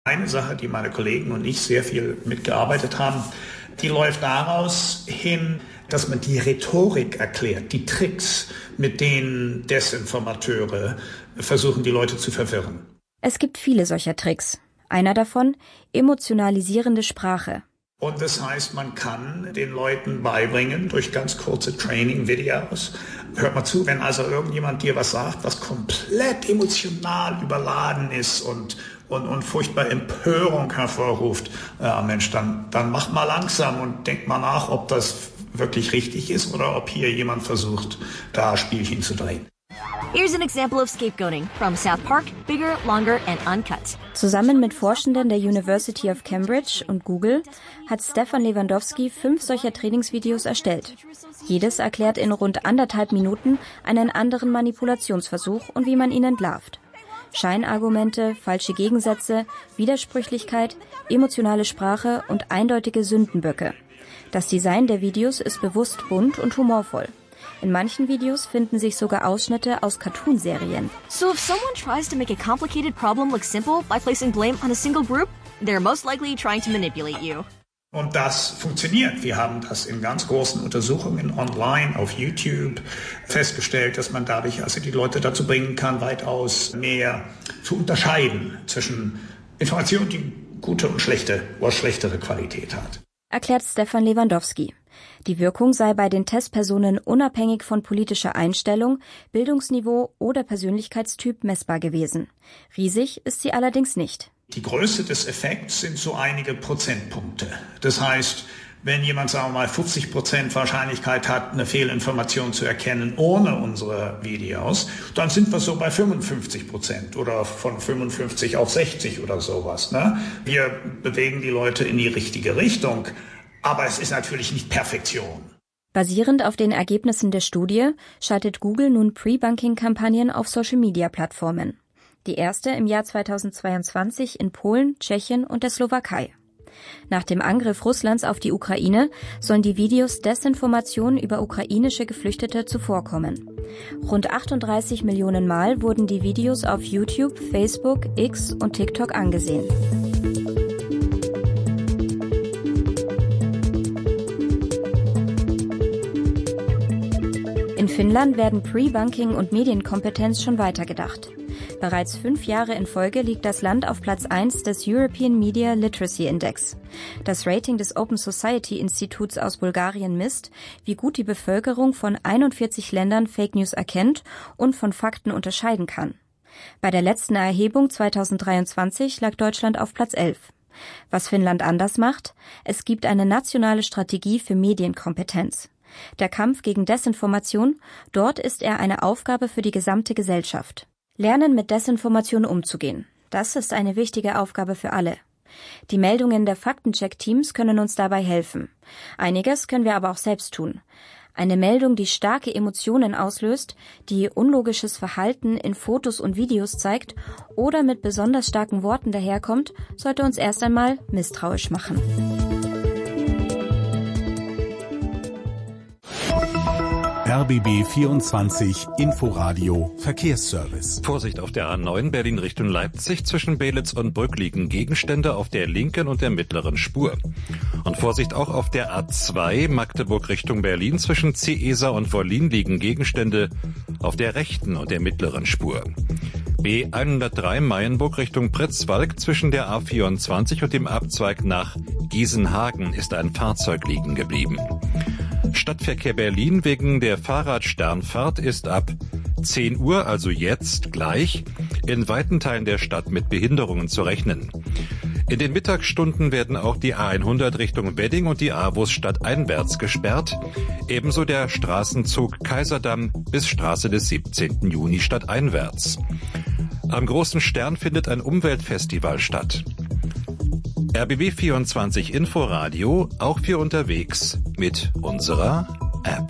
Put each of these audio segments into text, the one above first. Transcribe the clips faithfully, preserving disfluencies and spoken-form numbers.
Eine Sache, die meine Kollegen und ich sehr viel mitgearbeitet haben, die läuft daraus hin, dass man die Rhetorik erklärt, die Tricks, mit denen Desinformateure versuchen, die Leute zu verwirren. Es gibt viele solcher Tricks. Einer davon, emotionalisierende Sprache. Und das heißt, man kann den Leuten beibringen, durch ganz kurze Training-Videos. Hört mal zu, wenn also irgendjemand dir was sagt, was komplett emotional überladen ist und, und, und furchtbar Empörung hervorruft, ja Mensch, dann, dann macht mal langsam und denkt mal nach, ob das wirklich richtig ist oder ob hier jemand versucht, da Spielchen zu drehen. Here's an example of scapegoating from South Park, bigger, longer and uncut. Zusammen mit Forschenden der University of Cambridge und Google hat Stefan Lewandowski fünf solcher Trainingsvideos erstellt. Jedes erklärt in rund anderthalb Minuten einen anderen Manipulationsversuch und wie man ihn entlarvt. Scheinargumente, falsche Gegensätze, Widersprüchlichkeit, emotionale Sprache und eindeutige Sündenböcke. Das Design der Videos ist bewusst bunt und humorvoll. In manchen Videos finden sich sogar Ausschnitte aus Cartoonserien. So if someone tries to make a complicated problem look simple by placing blame on a single group, they're most likely trying to manipulate you. Und das funktioniert. Wir haben das in ganz großen Untersuchungen online auf YouTube festgestellt, dass man dadurch also die Leute dazu bringen kann, weitaus mehr zu unterscheiden zwischen Informationen, die gute und schlechte oder schlechtere Qualität hat. Erklärt Stefan Lewandowski. Die Wirkung sei bei den Testpersonen unabhängig von politischer Einstellung, Bildungsniveau oder Persönlichkeitstyp messbar gewesen. Riesig ist sie allerdings nicht. Die Größe des Effekts sind so einige Prozentpunkte. Das heißt, wenn jemand, sagen wir mal, fünfzig Prozent Wahrscheinlichkeit hat, eine Fehlinformation zu erkennen ohne unsere Videos, dann sind wir so bei fünfundfünfzig Prozent oder von fünfundfünfzig auf sechzig oder sowas. Ne? Wir bewegen die Leute in die richtige Richtung, aber es ist natürlich nicht Perfektion. Basierend auf den Ergebnissen der Studie schaltet Google nun Pre-Bunking-Kampagnen auf Social-Media-Plattformen. Die erste im Jahr zweitausendzweiundzwanzig in Polen, Tschechien und der Slowakei. Nach dem Angriff Russlands auf die Ukraine sollen die Videos Desinformationen über ukrainische Geflüchtete zuvorkommen. Rund achtunddreißig Millionen Mal wurden die Videos auf YouTube, Facebook, X und TikTok angesehen. In Finnland werden Pre-Bunking und Medienkompetenz schon weitergedacht. Bereits fünf Jahre in Folge liegt das Land auf Platz eins des European Media Literacy Index. Das Rating des Open Society Instituts aus Bulgarien misst, wie gut die Bevölkerung von einundvierzig Ländern Fake News erkennt und von Fakten unterscheiden kann. Bei der letzten Erhebung zweitausenddreiundzwanzig lag Deutschland auf Platz elf. Was Finnland anders macht? Es gibt eine nationale Strategie für Medienkompetenz. Der Kampf gegen Desinformation, dort ist er eine Aufgabe für die gesamte Gesellschaft. Lernen, mit Desinformation umzugehen. Das ist eine wichtige Aufgabe für alle. Die Meldungen der Faktencheck-Teams können uns dabei helfen. Einiges können wir aber auch selbst tun. Eine Meldung, die starke Emotionen auslöst, die unlogisches Verhalten in Fotos und Videos zeigt oder mit besonders starken Worten daherkommt, sollte uns erst einmal misstrauisch machen. R B B vierundzwanzig Inforadio Verkehrsservice. Vorsicht auf der A neun Berlin Richtung Leipzig. Zwischen Belitz und Brück liegen Gegenstände auf der linken und der mittleren Spur. Und Vorsicht auch auf der A zwei Magdeburg Richtung Berlin. Zwischen Ciesa und Wollin liegen Gegenstände auf der rechten und der mittleren Spur. B hundertdrei Mayenburg Richtung Pritzwalk. Zwischen der A vierundzwanzig und dem Abzweig nach Gießenhagen ist ein Fahrzeug liegen geblieben. Stadtverkehr Berlin wegen der Fahrradsternfahrt ist ab zehn Uhr, also jetzt gleich, in weiten Teilen der Stadt mit Behinderungen zu rechnen. In den Mittagsstunden werden auch die A hundert Richtung Wedding und die A-Bus stadteinwärts gesperrt. Ebenso der Straßenzug Kaiserdamm bis Straße des siebzehnten Juni stadteinwärts. Am Großen Stern findet ein Umweltfestival statt. R B B vierundzwanzig Inforadio, auch für unterwegs mit unserer App.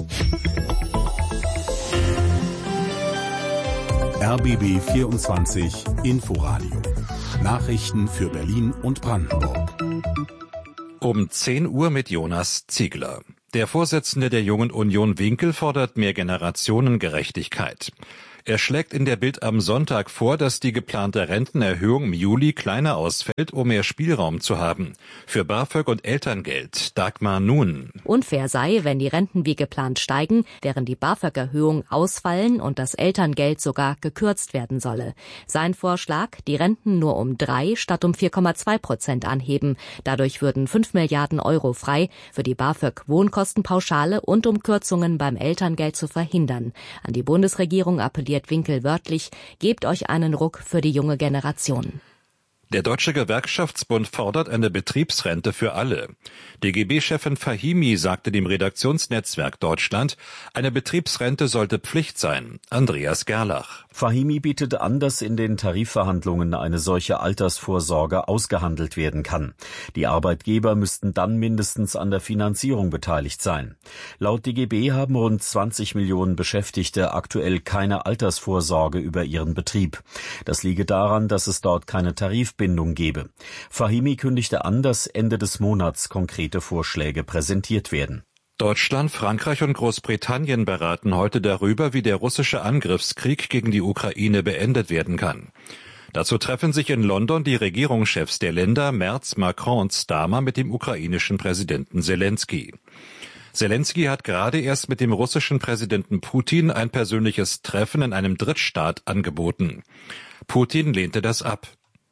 R B B vierundzwanzig Inforadio. Nachrichten für Berlin und Brandenburg. Um zehn Uhr mit Jonas Ziegler. Der Vorsitzende der Jungen Union Winkel fordert mehr Generationengerechtigkeit. Er schlägt in der Bild am Sonntag vor, dass die geplante Rentenerhöhung im Juli kleiner ausfällt, um mehr Spielraum zu haben. Für BAföG und Elterngeld. Dagmar Nun. Unfair sei, wenn die Renten wie geplant steigen, während die BAföG-Erhöhung ausfallen und das Elterngeld sogar gekürzt werden solle. Sein Vorschlag, die Renten nur um drei statt um vier Komma zwei Prozent anheben. Dadurch würden fünf Milliarden Euro frei für die BAföG-Wohnkostenpauschale und um Kürzungen beim Elterngeld zu verhindern. An die Bundesregierung appelliert Winkel wörtlich, gebt euch einen Ruck für die junge Generation. Der Deutsche Gewerkschaftsbund fordert eine Betriebsrente für alle. D G B-Chefin Fahimi sagte dem Redaktionsnetzwerk Deutschland, eine Betriebsrente sollte Pflicht sein. Andreas Gerlach. Fahimi bietet an, dass in den Tarifverhandlungen eine solche Altersvorsorge ausgehandelt werden kann. Die Arbeitgeber müssten dann mindestens an der Finanzierung beteiligt sein. Laut D G B haben rund zwanzig Millionen Beschäftigte aktuell keine Altersvorsorge über ihren Betrieb. Das liege daran, dass es dort keine Tarifbindung gebe. Fahimi kündigte an, dass Ende des Monats konkrete Vorschläge präsentiert werden. Deutschland, Frankreich und Großbritannien beraten heute darüber, wie der russische Angriffskrieg gegen die Ukraine beendet werden kann. Dazu treffen sich in London die Regierungschefs der Länder Merz, Macron und Starmer mit dem ukrainischen Präsidenten Zelensky. Zelensky hat gerade erst mit dem russischen Präsidenten Putin ein persönliches Treffen in einem Drittstaat angeboten. Putin lehnte das ab.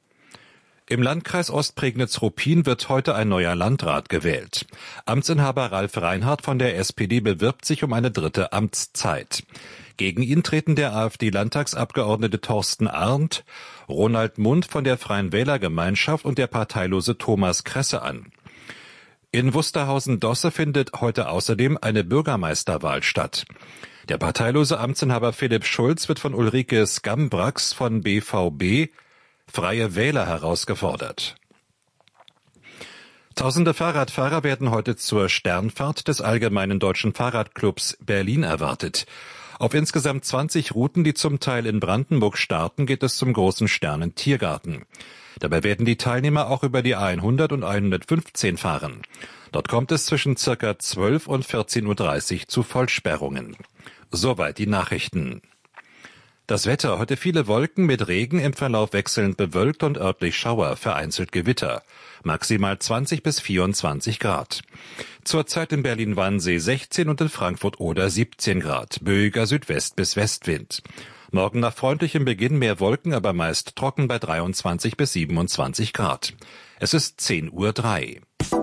Im Landkreis Ostprignitz-Ruppin wird heute ein neuer Landrat gewählt. Amtsinhaber Ralf Reinhardt von der S P D bewirbt sich um eine dritte Amtszeit. Gegen ihn treten der AfD-Landtagsabgeordnete Thorsten Arndt, Ronald Mund von der Freien Wählergemeinschaft und der parteilose Thomas Kresse an. In Wusterhausen-Dosse findet heute außerdem eine Bürgermeisterwahl statt. Der parteilose Amtsinhaber Philipp Schulz wird von Ulrike Skambrax von B V B Freie Wähler herausgefordert. Tausende Fahrradfahrer werden heute zur Sternfahrt des Allgemeinen Deutschen Fahrradclubs Berlin erwartet. Auf insgesamt zwanzig Routen, die zum Teil in Brandenburg starten, geht es zum großen Sternentiergarten. Dabei werden die Teilnehmer auch über die hundert und hundertfünfzehn fahren. Dort kommt es zwischen circa zwölf und vierzehn Uhr dreißig zu Vollsperrungen. Soweit die Nachrichten. Das Wetter, heute viele Wolken mit Regen, im Verlauf wechselnd bewölkt und örtlich Schauer, vereinzelt Gewitter. Maximal zwanzig bis vierundzwanzig Grad. Zurzeit in Berlin-Wannsee sechzehn und in Frankfurt-Oder siebzehn Grad. Böiger Südwest- bis Westwind. Morgen nach freundlichem Beginn mehr Wolken, aber meist trocken bei dreiundzwanzig bis siebenundzwanzig Grad. Es ist zehn Uhr drei.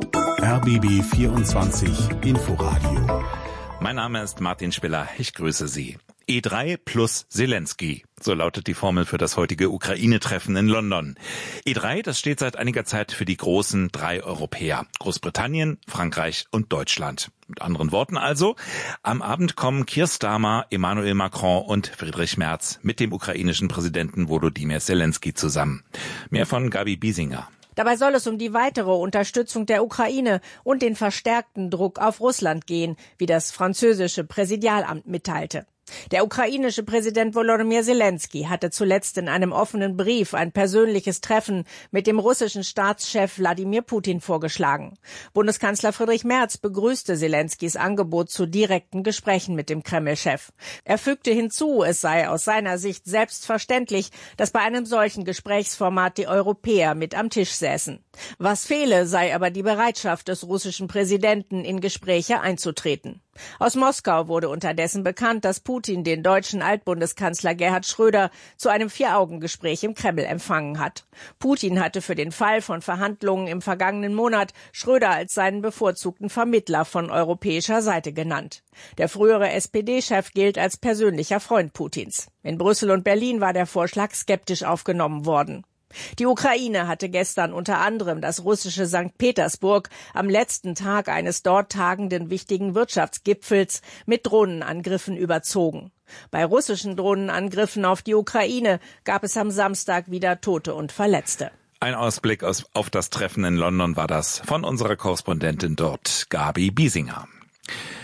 R B B vierundzwanzig Inforadio. Mein Name ist Martin Spiller. Ich grüße Sie. E drei plus Zelensky, so lautet die Formel für das heutige Ukraine-Treffen in London. E drei, das steht seit einiger Zeit für die großen drei Europäer. Großbritannien, Frankreich und Deutschland. Mit anderen Worten also, am Abend kommen Keir Starmer, Emmanuel Macron und Friedrich Merz mit dem ukrainischen Präsidenten Volodymyr Zelensky zusammen. Mehr von Gabi Biesinger. Dabei soll es um die weitere Unterstützung der Ukraine und den verstärkten Druck auf Russland gehen, wie das französische Präsidialamt mitteilte. Der ukrainische Präsident Volodymyr Zelensky hatte zuletzt in einem offenen Brief ein persönliches Treffen mit dem russischen Staatschef Wladimir Putin vorgeschlagen. Bundeskanzler Friedrich Merz begrüßte Zelenskys Angebot zu direkten Gesprächen mit dem Kreml-Chef. Er fügte hinzu, es sei aus seiner Sicht selbstverständlich, dass bei einem solchen Gesprächsformat die Europäer mit am Tisch säßen. Was fehle, sei aber die Bereitschaft des russischen Präsidenten, in Gespräche einzutreten. Aus Moskau wurde unterdessen bekannt, dass Putin den deutschen Altbundeskanzler Gerhard Schröder zu einem Vier-Augen-Gespräch im Kreml empfangen hat. Putin hatte für den Fall von Verhandlungen im vergangenen Monat Schröder als seinen bevorzugten Vermittler von europäischer Seite genannt. Der frühere S P D-Chef gilt als persönlicher Freund Putins. In Brüssel und Berlin war der Vorschlag skeptisch aufgenommen worden. Die Ukraine hatte gestern unter anderem das russische Sankt Petersburg am letzten Tag eines dort tagenden wichtigen Wirtschaftsgipfels mit Drohnenangriffen überzogen. Bei russischen Drohnenangriffen auf die Ukraine gab es am Samstag wieder Tote und Verletzte. Ein Ausblick auf das Treffen in London war das von unserer Korrespondentin dort, Gabi Biesinger.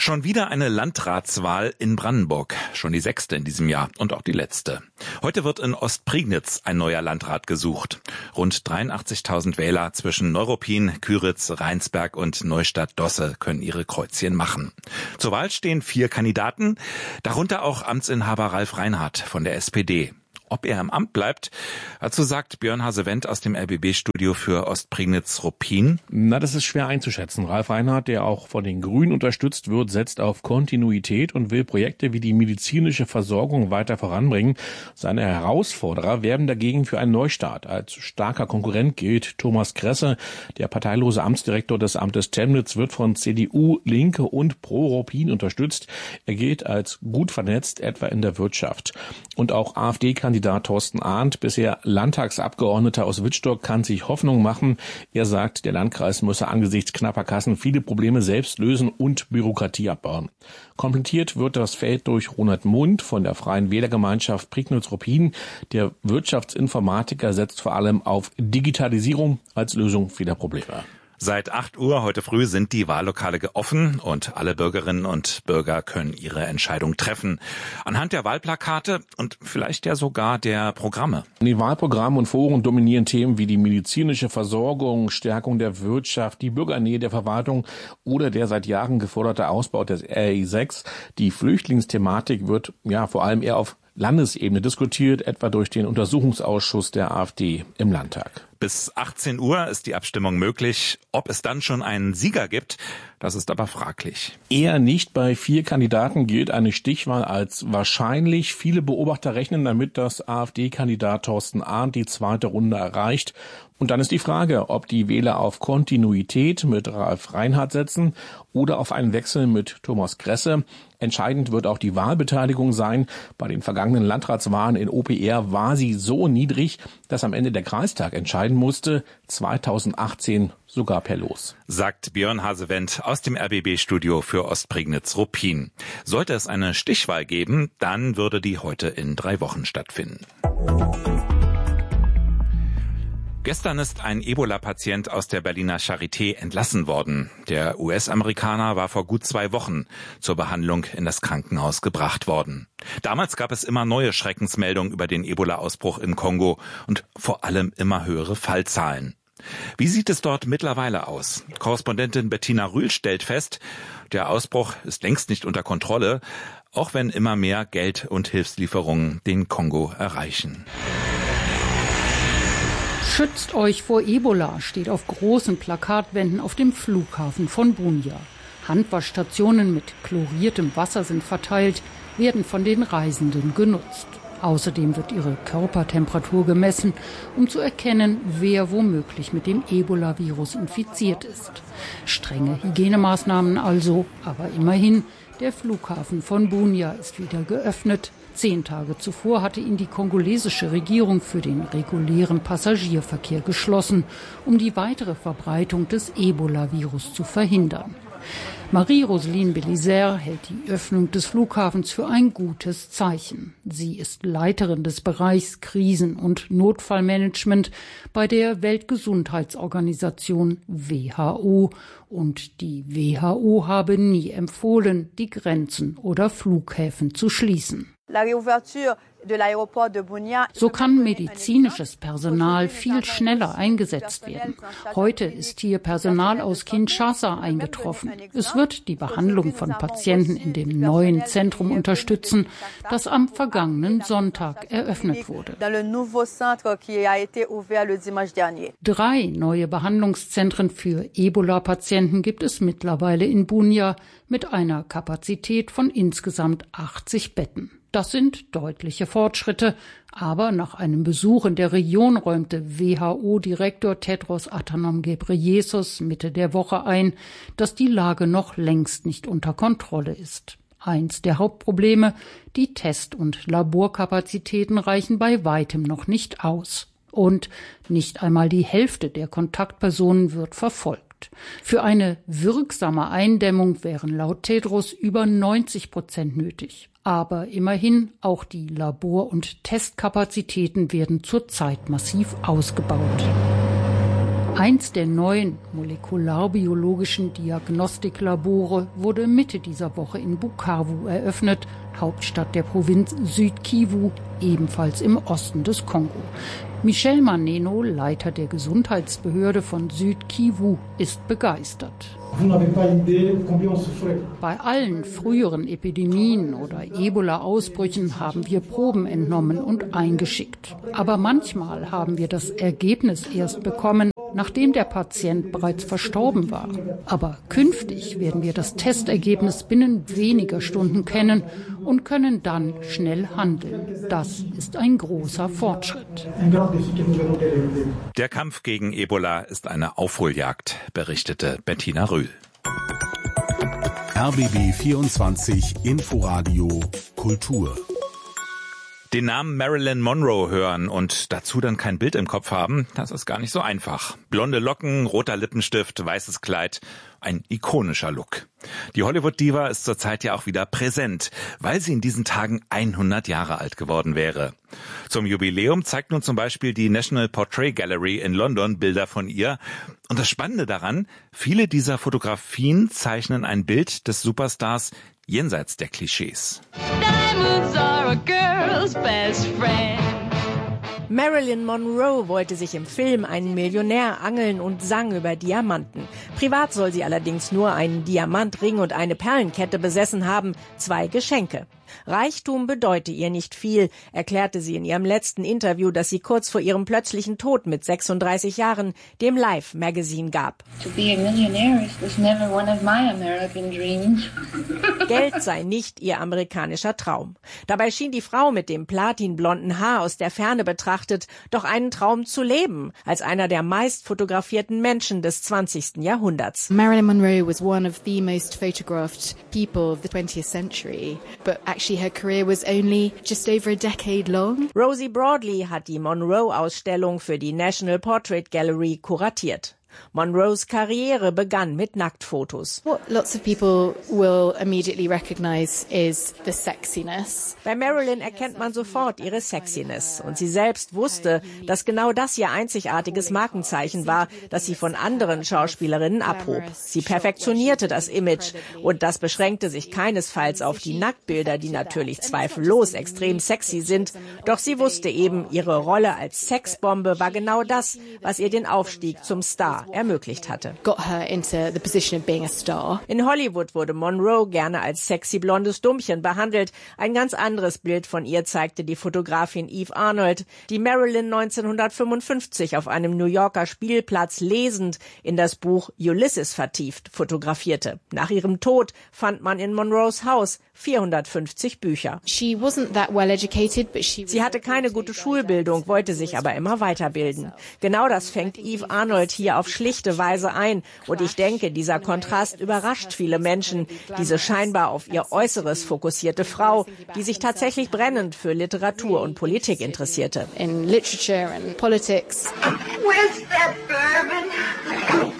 Schon wieder eine Landratswahl in Brandenburg. Schon die sechste in diesem Jahr und auch die letzte. Heute wird in Ostprignitz ein neuer Landrat gesucht. Rund dreiundachtzigtausend Wähler zwischen Neuruppin, Küritz, Rheinsberg und Neustadt-Dosse können ihre Kreuzchen machen. Zur Wahl stehen vier Kandidaten, darunter auch Amtsinhaber Ralf Reinhardt von der S P D. Ob er im Amt bleibt, dazu sagt Björn Hase-Wendt aus dem R B B-Studio für Ostprignitz-Ruppin. Na, das ist schwer einzuschätzen. Ralf Reinhardt, der auch von den Grünen unterstützt wird, setzt auf Kontinuität und will Projekte wie die medizinische Versorgung weiter voranbringen. Seine Herausforderer werben dagegen für einen Neustart. Als starker Konkurrent gilt Thomas Kresse. Der parteilose Amtsdirektor des Amtes Temnitz wird von C D U, Linke und Pro-Ruppin unterstützt. Er gilt als gut vernetzt, etwa in der Wirtschaft. Und auch AfD-Kandidat Thorsten Arndt, bisher Landtagsabgeordneter aus Wittstock, kann sich Hoffnung machen. Er sagt, der Landkreis müsse angesichts knapper Kassen viele Probleme selbst lösen und Bürokratie abbauen. Komplettiert wird das Feld durch Ronald Mund von der Freien Wählergemeinschaft Prignitz-Ruppin. Der Wirtschaftsinformatiker setzt vor allem auf Digitalisierung als Lösung vieler Probleme. Seit acht Uhr heute früh sind die Wahllokale geöffnet und alle Bürgerinnen und Bürger können ihre Entscheidung treffen. Anhand der Wahlplakate und vielleicht ja sogar der Programme. Die Wahlprogramme und Foren dominieren Themen wie die medizinische Versorgung, Stärkung der Wirtschaft, die Bürgernähe der Verwaltung oder der seit Jahren geforderte Ausbau des R E sechs. Die Flüchtlingsthematik wird ja vor allem eher auf Landesebene diskutiert, etwa durch den Untersuchungsausschuss der AfD im Landtag. Bis achtzehn Uhr ist die Abstimmung möglich. Ob es dann schon einen Sieger gibt, das ist aber fraglich. Eher nicht. Bei vier Kandidaten gilt eine Stichwahl als wahrscheinlich. Viele Beobachter rechnen damit, dass AfD-Kandidat Thorsten Arndt die zweite Runde erreicht. Und dann ist die Frage, ob die Wähler auf Kontinuität mit Ralf Reinhardt setzen oder auf einen Wechsel mit Thomas Kresse. Entscheidend wird auch die Wahlbeteiligung sein. Bei den vergangenen Landratswahlen in O P R war sie so niedrig, dass am Ende der Kreistag entscheiden musste, zweitausendachtzehn sogar per Los. Sagt Björn Hase-Wendt aus dem R B B-Studio für Ostprignitz-Ruppin. Sollte es eine Stichwahl geben, dann würde die heute in drei Wochen stattfinden. Gestern ist ein Ebola-Patient aus der Berliner Charité entlassen worden. Der U S-Amerikaner war vor gut zwei Wochen zur Behandlung in das Krankenhaus gebracht worden. Damals gab es immer neue Schreckensmeldungen über den Ebola-Ausbruch im Kongo und vor allem immer höhere Fallzahlen. Wie sieht es dort mittlerweile aus? Korrespondentin Bettina Rühl stellt fest, der Ausbruch ist längst nicht unter Kontrolle, auch wenn immer mehr Geld und Hilfslieferungen den Kongo erreichen. Schützt euch vor Ebola steht auf großen Plakatwänden auf dem Flughafen von Bunia. Handwaschstationen mit chloriertem Wasser sind verteilt, werden von den Reisenden genutzt. Außerdem wird ihre Körpertemperatur gemessen, um zu erkennen, wer womöglich mit dem Ebola-Virus infiziert ist. Strenge Hygienemaßnahmen also, aber immerhin, der Flughafen von Bunia ist wieder geöffnet. Zehn Tage zuvor hatte ihn die kongolesische Regierung für den regulären Passagierverkehr geschlossen, um die weitere Verbreitung des Ebola-Virus zu verhindern. Marie-Roseline Belisaire hält die Öffnung des Flughafens für ein gutes Zeichen. Sie ist Leiterin des Bereichs Krisen- und Notfallmanagement bei der Weltgesundheitsorganisation W H O. Und die W H O habe nie empfohlen, die Grenzen oder Flughäfen zu schließen. So kann medizinisches Personal viel schneller eingesetzt werden. Heute ist hier Personal aus Kinshasa eingetroffen. Es wird die Behandlung von Patienten in dem neuen Zentrum unterstützen, das am vergangenen Sonntag eröffnet wurde. Drei neue Behandlungszentren für Ebola-Patienten gibt es mittlerweile in Bunia mit einer Kapazität von insgesamt achtzig Betten. Das sind deutliche Fortschritte, aber nach einem Besuch in der Region räumte W H O-Direktor Tedros Adhanom Ghebreyesus Mitte der Woche ein, dass die Lage noch längst nicht unter Kontrolle ist. Eins der Hauptprobleme, die Test- und Laborkapazitäten reichen bei weitem noch nicht aus. Und nicht einmal die Hälfte der Kontaktpersonen wird verfolgt. Für eine wirksame Eindämmung wären laut Tedros über neunzig Prozent nötig. Aber immerhin, auch die Labor- und Testkapazitäten werden zurzeit massiv ausgebaut. Eins der neuen molekularbiologischen Diagnostiklabore wurde Mitte dieser Woche in Bukavu eröffnet, Hauptstadt der Provinz Süd-Kivu, ebenfalls im Osten des Kongo. Michel Maneno, Leiter der Gesundheitsbehörde von Süd-Kivu, ist begeistert. Bei allen früheren Epidemien oder Ebola-Ausbrüchen haben wir Proben entnommen und eingeschickt. Aber manchmal haben wir das Ergebnis erst bekommen, nachdem der Patient bereits verstorben war. Aber künftig werden wir das Testergebnis binnen weniger Stunden kennen und können dann schnell handeln. Das ist ein großer Fortschritt. Der Kampf gegen Ebola ist eine Aufholjagd, berichtete Bettina Rühl. R B B vierundzwanzig Inforadio Kultur. Den Namen Marilyn Monroe hören und dazu dann kein Bild im Kopf haben, das ist gar nicht so einfach. Blonde Locken, roter Lippenstift, weißes Kleid, ein ikonischer Look. Die Hollywood-Diva ist zurzeit ja auch wieder präsent, weil sie in diesen Tagen hundert Jahre alt geworden wäre. Zum Jubiläum zeigt nun zum Beispiel die National Portrait Gallery in London Bilder von ihr. Und das Spannende daran, viele dieser Fotografien zeichnen ein Bild des Superstars jenseits der Klischees. Diamonds are a girl's best friend. Marilyn Monroe wollte sich im Film einen Millionär angeln und sang über Diamanten. Privat soll sie allerdings nur einen Diamantring und eine Perlenkette besessen haben, zwei Geschenke. Reichtum bedeute ihr nicht viel, erklärte sie in ihrem letzten Interview, das sie kurz vor ihrem plötzlichen Tod mit sechsunddreißig Jahren dem Life Magazine gab. To be a millionaire was never one of my American dreams. Geld sei nicht ihr amerikanischer Traum. Dabei schien die Frau mit dem platinblonden Haar aus der Ferne betrachtet doch einen Traum zu leben, als einer der meist fotografierten Menschen des zwanzigsten Jahrhunderts. Marilyn Monroe was one of the most photographed people of the twentieth century, but actually her career was only just over a decade long. Rosie Broadley hat die Monroe-Ausstellung für die National Portrait Gallery kuratiert. Monroes Karriere begann mit Nacktfotos. What lots of people will immediately recognize is the sexiness. Bei Marilyn erkennt man sofort ihre Sexiness. Und sie selbst wusste, dass genau das ihr einzigartiges Markenzeichen war, das sie von anderen Schauspielerinnen abhob. Sie perfektionierte das Image. Und das beschränkte sich keinesfalls auf die Nacktbilder, die natürlich zweifellos extrem sexy sind. Doch sie wusste eben, ihre Rolle als Sexbombe war genau das, was ihr den Aufstieg zum Star ermöglicht hatte. Got her into the position of being a star. In Hollywood wurde Monroe gerne als sexy blondes Dummchen behandelt. Ein ganz anderes Bild von ihr zeigte die Fotografin Eve Arnold, die Marilyn neunzehnhundertfünfundfünfzig auf einem New Yorker Spielplatz lesend in das Buch Ulysses vertieft fotografierte. Nach ihrem Tod fand man in Monroes Haus vierhundertfünfzig Bücher. She wasn't that well educated, but she Sie hatte keine gute Schulbildung, wollte sich aber immer weiterbilden. Genau das fängt Eve Arnold hier auf schlichte Weise ein. Und ich denke, dieser Kontrast überrascht viele Menschen. Diese scheinbar auf ihr Äußeres fokussierte Frau, die sich tatsächlich brennend für Literatur und Politik interessierte. In literature and politics. Where's that bourbon?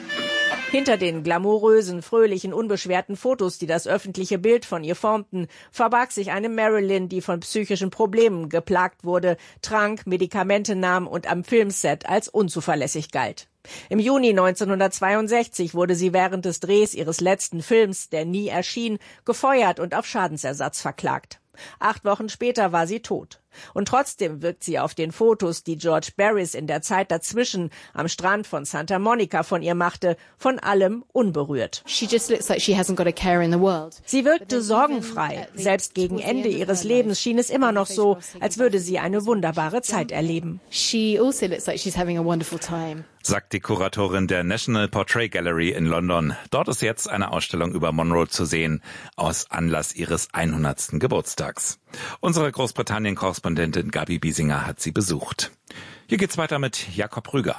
Hinter den glamourösen, fröhlichen, unbeschwerten Fotos, die das öffentliche Bild von ihr formten, verbarg sich eine Marilyn, die von psychischen Problemen geplagt wurde, trank, Medikamente nahm und am Filmset als unzuverlässig galt. Im Juni neunzehnhundertzweiundsechzig wurde sie während des Drehs ihres letzten Films, der nie erschien, gefeuert und auf Schadensersatz verklagt. Acht Wochen später war sie tot. Und trotzdem wirkt sie auf den Fotos, die George Barris in der Zeit dazwischen am Strand von Santa Monica von ihr machte, von allem unberührt. She just looks like she hasn't got a care in the world. Sie wirkte sorgenfrei. Selbst gegen Ende ihres Lebens schien es immer noch so, als würde sie eine wunderbare Zeit erleben. She also looks like she's having a wonderful time. Sagt die Kuratorin der National Portrait Gallery in London. Dort ist jetzt eine Ausstellung über Monroe zu sehen, aus Anlass ihres hundertsten Geburtstags. Unsere Großbritannien-Korrespondentin Gabi Biesinger hat sie besucht. Hier geht's weiter mit Jakob Rüger.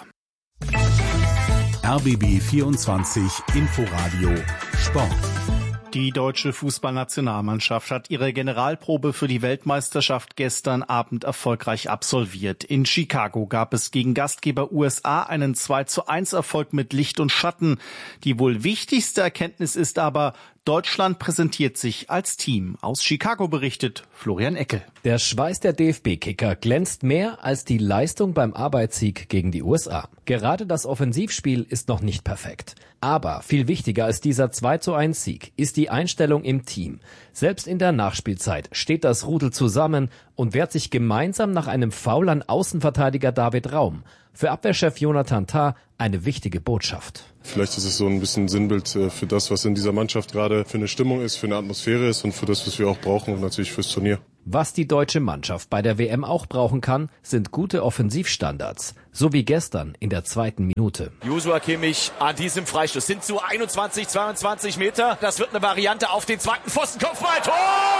R B B vierundzwanzig Inforadio Sport. Die deutsche Fußballnationalmannschaft hat ihre Generalprobe für die Weltmeisterschaft gestern Abend erfolgreich absolviert. In Chicago gab es gegen Gastgeber U S A einen zwei zu eins Erfolg mit Licht und Schatten. Die wohl wichtigste Erkenntnis ist aber, Deutschland präsentiert sich als Team. Aus Chicago berichtet Florian Eckel. Der Schweiß der D F B-Kicker glänzt mehr als die Leistung beim Arbeitssieg gegen die U S A. Gerade das Offensivspiel ist noch nicht perfekt. Aber viel wichtiger als dieser zwei zu eins Sieg ist die Einstellung im Team. Selbst in der Nachspielzeit steht das Rudel zusammen und wehrt sich gemeinsam nach einem Foul an Außenverteidiger David Raum. Für Abwehrchef Jonathan Tah eine wichtige Botschaft. Vielleicht ist es so ein bisschen Sinnbild für das, was in dieser Mannschaft gerade für eine Stimmung ist, für eine Atmosphäre ist und für das, was wir auch brauchen und natürlich fürs Turnier. Was die deutsche Mannschaft bei der W M auch brauchen kann, sind gute Offensivstandards. So wie gestern in der zweiten Minute. Joshua Kimmich an diesem Freistoß sind zu einundzwanzig, zweiundzwanzig Meter. Das wird eine Variante auf den zweiten Pfosten. Kopfball, Tor!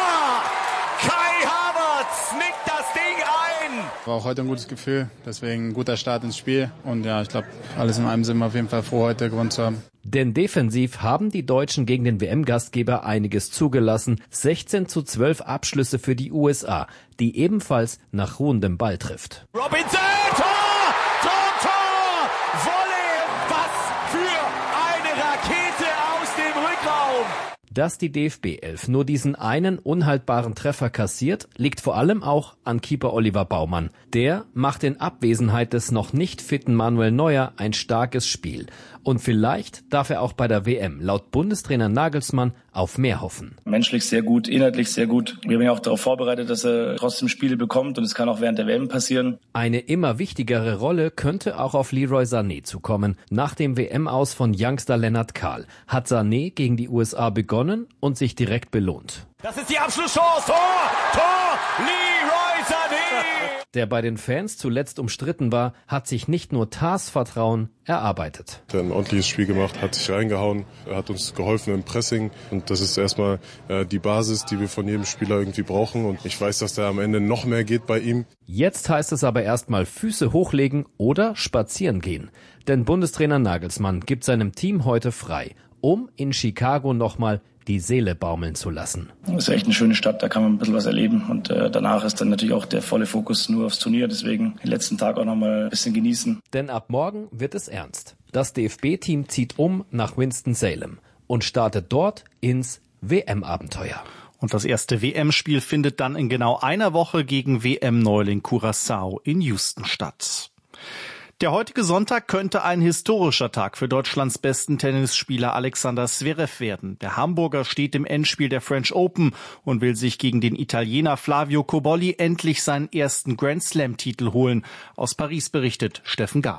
Kai Havertz nickt das Ding ein. War auch heute ein gutes Gefühl, deswegen ein guter Start ins Spiel. Und ja, ich glaube, alles in allem sind wir auf jeden Fall froh, heute gewonnen zu haben. Denn defensiv haben die Deutschen gegen den W M-Gastgeber einiges zugelassen. sechzehn zu zwölf Abschlüsse für die U S A, die ebenfalls nach ruhendem Ball trifft. Robinson, Tor! Tor, Tor! Volley! Was für eine Rakete aus dem Rückraum! Dass die D F B elf nur diesen einen unhaltbaren Treffer kassiert, liegt vor allem auch an Keeper Oliver Baumann. Der macht in Abwesenheit des noch nicht fitten Manuel Neuer ein starkes Spiel. Und vielleicht darf er auch bei der W M laut Bundestrainer Nagelsmann auf mehr hoffen. Menschlich sehr gut, inhaltlich sehr gut. Wir haben ja auch darauf vorbereitet, dass er trotzdem Spiele bekommt und es kann auch während der W M passieren. Eine immer wichtigere Rolle könnte auch auf Leroy Sané zukommen. Nach dem W M-Aus von Youngster Lennart Kahl hat Sané gegen die U S A begonnen und sich direkt belohnt. Das ist die Abschlusschance. Tor! Tor! Leroy Sané! Der bei den Fans zuletzt umstritten war, hat sich nicht nur Tahs Vertrauen erarbeitet. Er hat ein ordentliches Spiel gemacht, hat sich reingehauen, er hat uns geholfen im Pressing und das ist erstmal äh, die Basis, die wir von jedem Spieler irgendwie brauchen und ich weiß, dass da am Ende noch mehr geht bei ihm. Jetzt heißt es aber erstmal Füße hochlegen oder spazieren gehen. Denn Bundestrainer Nagelsmann gibt seinem Team heute frei, um in Chicago nochmal die Seele baumeln zu lassen. Das ist echt eine schöne Stadt, da kann man ein bisschen was erleben und äh, danach ist dann natürlich auch der volle Fokus nur aufs Turnier, deswegen den letzten Tag auch nochmal ein bisschen genießen. Denn ab morgen wird es ernst. Das D F B-Team zieht um nach Winston-Salem und startet dort ins W M-Abenteuer. Und das erste W M-Spiel findet dann in genau einer Woche gegen W M-Neuling Curaçao in Houston statt. Der heutige Sonntag könnte ein historischer Tag für Deutschlands besten Tennisspieler Alexander Zverev werden. Der Hamburger steht im Endspiel der French Open und will sich gegen den Italiener Flavio Cobolli endlich seinen ersten Grand-Slam-Titel holen. Aus Paris berichtet Steffen Gahr.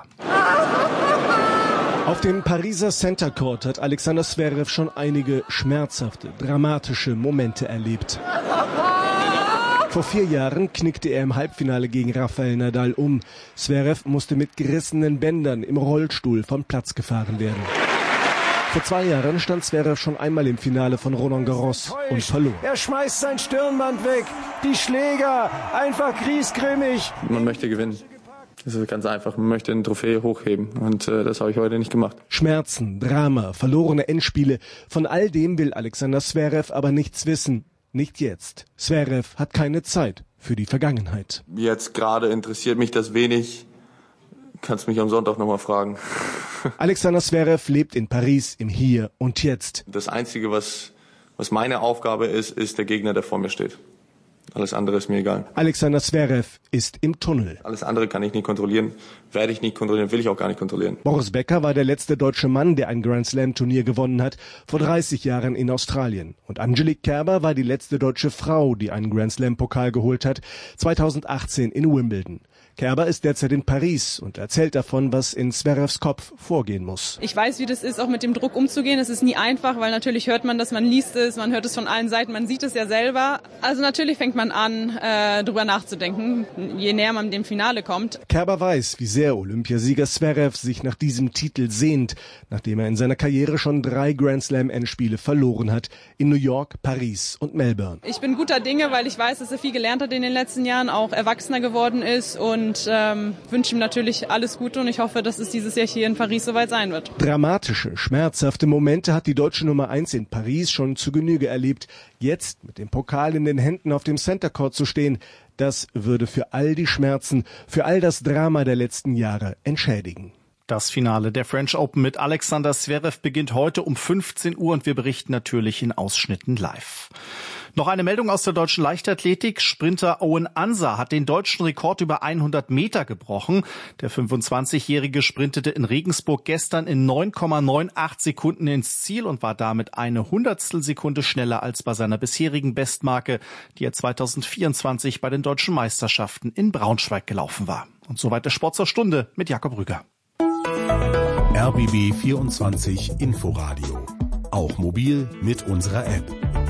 Auf dem Pariser Center Court hat Alexander Zverev schon einige schmerzhafte, dramatische Momente erlebt. Vor vier Jahren knickte er im Halbfinale gegen Rafael Nadal um. Zverev musste mit gerissenen Bändern im Rollstuhl vom Platz gefahren werden. Vor zwei Jahren stand Zverev schon einmal im Finale von Roland Garros und verlor. Er schmeißt sein Stirnband weg, die Schläger, einfach griesgrämig. Man möchte gewinnen. Das ist ganz einfach. Man möchte eine Trophäe hochheben und äh, das habe ich heute nicht gemacht. Schmerzen, Drama, verlorene Endspiele. Von all dem will Alexander Zverev aber nichts wissen. Nicht jetzt. Zverev hat keine Zeit für die Vergangenheit. Jetzt gerade interessiert mich das wenig. Kannst mich am Sonntag nochmal fragen. Alexander Zverev lebt in Paris im Hier und Jetzt. Das Einzige, was, was meine Aufgabe ist, ist der Gegner, der vor mir steht. Alles andere ist mir egal. Alexander Zverev ist im Tunnel. Alles andere kann ich nicht kontrollieren, werde ich nicht kontrollieren, will ich auch gar nicht kontrollieren. Boris Becker war der letzte deutsche Mann, der ein Grand-Slam-Turnier gewonnen hat, vor dreißig Jahren in Australien. Und Angelique Kerber war die letzte deutsche Frau, die einen Grand-Slam-Pokal geholt hat, zweitausendachtzehn in Wimbledon. Kerber ist derzeit in Paris und erzählt davon, was in Zverevs Kopf vorgehen muss. Ich weiß, wie das ist, auch mit dem Druck umzugehen. Es ist nie einfach, weil natürlich hört man das, man liest es, man hört es von allen Seiten, man sieht es ja selber. Also natürlich fängt man an, äh, drüber nachzudenken, je näher man dem Finale kommt. Kerber weiß, wie sehr Olympiasieger Zverev sich nach diesem Titel sehnt, nachdem er in seiner Karriere schon drei Grand-Slam-Endspiele verloren hat, in New York, Paris und Melbourne. Ich bin guter Dinge, weil ich weiß, dass er viel gelernt hat in den letzten Jahren, auch erwachsener geworden ist und Und ähm, wünsche ihm natürlich alles Gute und ich hoffe, dass es dieses Jahr hier in Paris soweit sein wird. Dramatische, schmerzhafte Momente hat die deutsche Nummer eins in Paris schon zu Genüge erlebt. Jetzt mit dem Pokal in den Händen auf dem Center Court zu stehen, das würde für all die Schmerzen, für all das Drama der letzten Jahre entschädigen. Das Finale der French Open mit Alexander Zverev beginnt heute um fünfzehn Uhr und wir berichten natürlich in Ausschnitten live. Noch eine Meldung aus der deutschen Leichtathletik. Sprinter Owen Ansa hat den deutschen Rekord über hundert Meter gebrochen. Der fünfundzwanzigjährige sprintete in Regensburg gestern in neun Komma achtundneunzig Sekunden ins Ziel und war damit eine Hundertstel Sekunde schneller als bei seiner bisherigen Bestmarke, die er zweitausendvierundzwanzig bei den deutschen Meisterschaften in Braunschweig gelaufen war. Und soweit der Sport zur Stunde mit Jakob Rüger. R B B vierundzwanzig Inforadio. Auch mobil mit unserer App.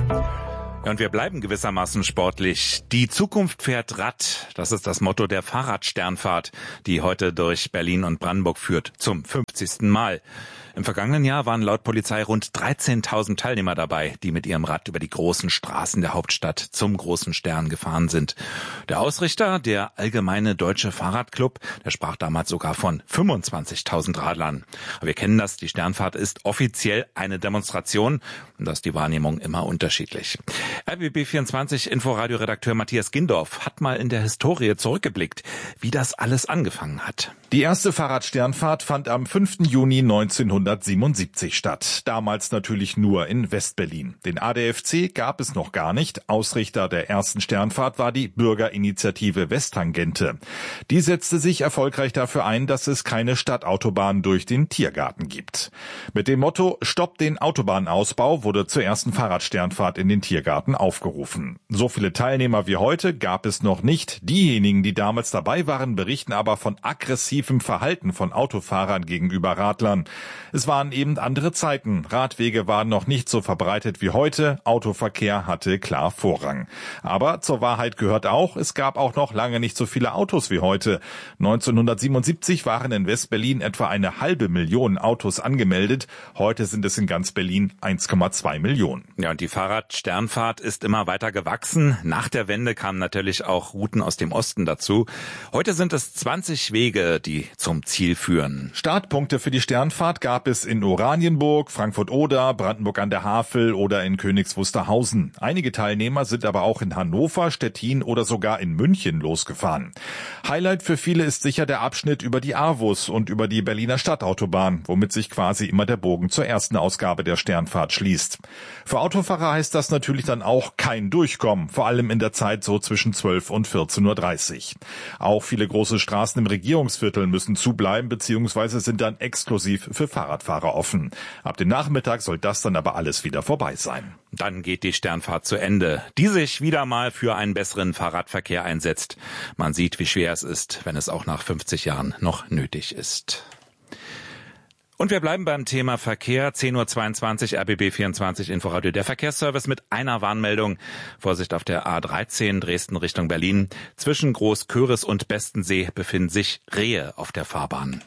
Ja, und wir bleiben gewissermaßen sportlich. Die Zukunft fährt Rad. Das ist das Motto der Fahrradsternfahrt, die heute durch Berlin und Brandenburg führt, zum fünfzigsten Mal. Im vergangenen Jahr waren laut Polizei rund dreizehntausend Teilnehmer dabei, die mit ihrem Rad über die großen Straßen der Hauptstadt zum großen Stern gefahren sind. Der Ausrichter, der Allgemeine Deutsche Fahrradclub, der sprach damals sogar von fünfundzwanzigtausend Radlern. Aber wir kennen das, die Sternfahrt ist offiziell eine Demonstration und da ist die Wahrnehmung immer unterschiedlich. R B B vierundzwanzig Inforadio-Redakteur Matthias Gindorf hat mal in der Historie zurückgeblickt, wie das alles angefangen hat. Die erste Fahrradsternfahrt fand am fünften Juni neunzehnhundertsiebenundsiebzig statt. Damals natürlich nur in Westberlin. Den A D F C gab es noch gar nicht. Ausrichter der ersten Sternfahrt war die Bürgerinitiative Westtangente. Die setzte sich erfolgreich dafür ein, dass es keine Stadtautobahn durch den Tiergarten gibt. Mit dem Motto "Stoppt den Autobahnausbau" wurde zur ersten Fahrradsternfahrt in den Tiergarten aufgerufen. So viele Teilnehmer wie heute gab es noch nicht. Diejenigen, die damals dabei waren, berichten aber von aggressivem Verhalten von Autofahrern gegenüber Radlern. Es waren eben andere Zeiten. Radwege waren noch nicht so verbreitet wie heute. Autoverkehr hatte klar Vorrang. Aber zur Wahrheit gehört auch, es gab auch noch lange nicht so viele Autos wie heute. neunzehnhundertsiebenundsiebzig waren in Westberlin etwa eine halbe Million Autos angemeldet. Heute sind es in ganz Berlin eins Komma zwei Millionen. Ja, und die Fahrradsternfahrt ist immer weiter gewachsen. Nach der Wende kamen natürlich auch Routen aus dem Osten dazu. Heute sind es zwanzig Wege, die zum Ziel führen. Startpunkte für die Sternfahrt gab es in Oranienburg, Frankfurt-Oder, Brandenburg an der Havel oder in Königs Wusterhausen. Einige Teilnehmer sind aber auch in Hannover, Stettin oder sogar in München losgefahren. Highlight für viele ist sicher der Abschnitt über die Arvus und über die Berliner Stadtautobahn, womit sich quasi immer der Bogen zur ersten Ausgabe der Sternfahrt schließt. Für Autofahrer heißt das natürlich dann auch kein Durchkommen, vor allem in der Zeit so zwischen zwölf und vierzehn Uhr dreißig. Auch viele große Straßen im Regierungsviertel müssen zubleiben bzw. sind dann exklusiv für Fahrradfahrer offen. Ab dem Nachmittag soll das dann aber alles wieder vorbei sein. Dann geht die Sternfahrt zu Ende, die sich wieder mal für einen besseren Fahrradverkehr einsetzt. Man sieht, wie schwer es ist, wenn es auch nach fünfzig Jahren noch nötig ist. Und wir bleiben beim Thema Verkehr. zehn Uhr zweiundzwanzig, R B B vierundzwanzig Inforadio, der Verkehrsservice mit einer Warnmeldung. Vorsicht auf der A dreizehn Dresden Richtung Berlin. Zwischen Großköris und Bestensee befinden sich Rehe auf der Fahrbahn.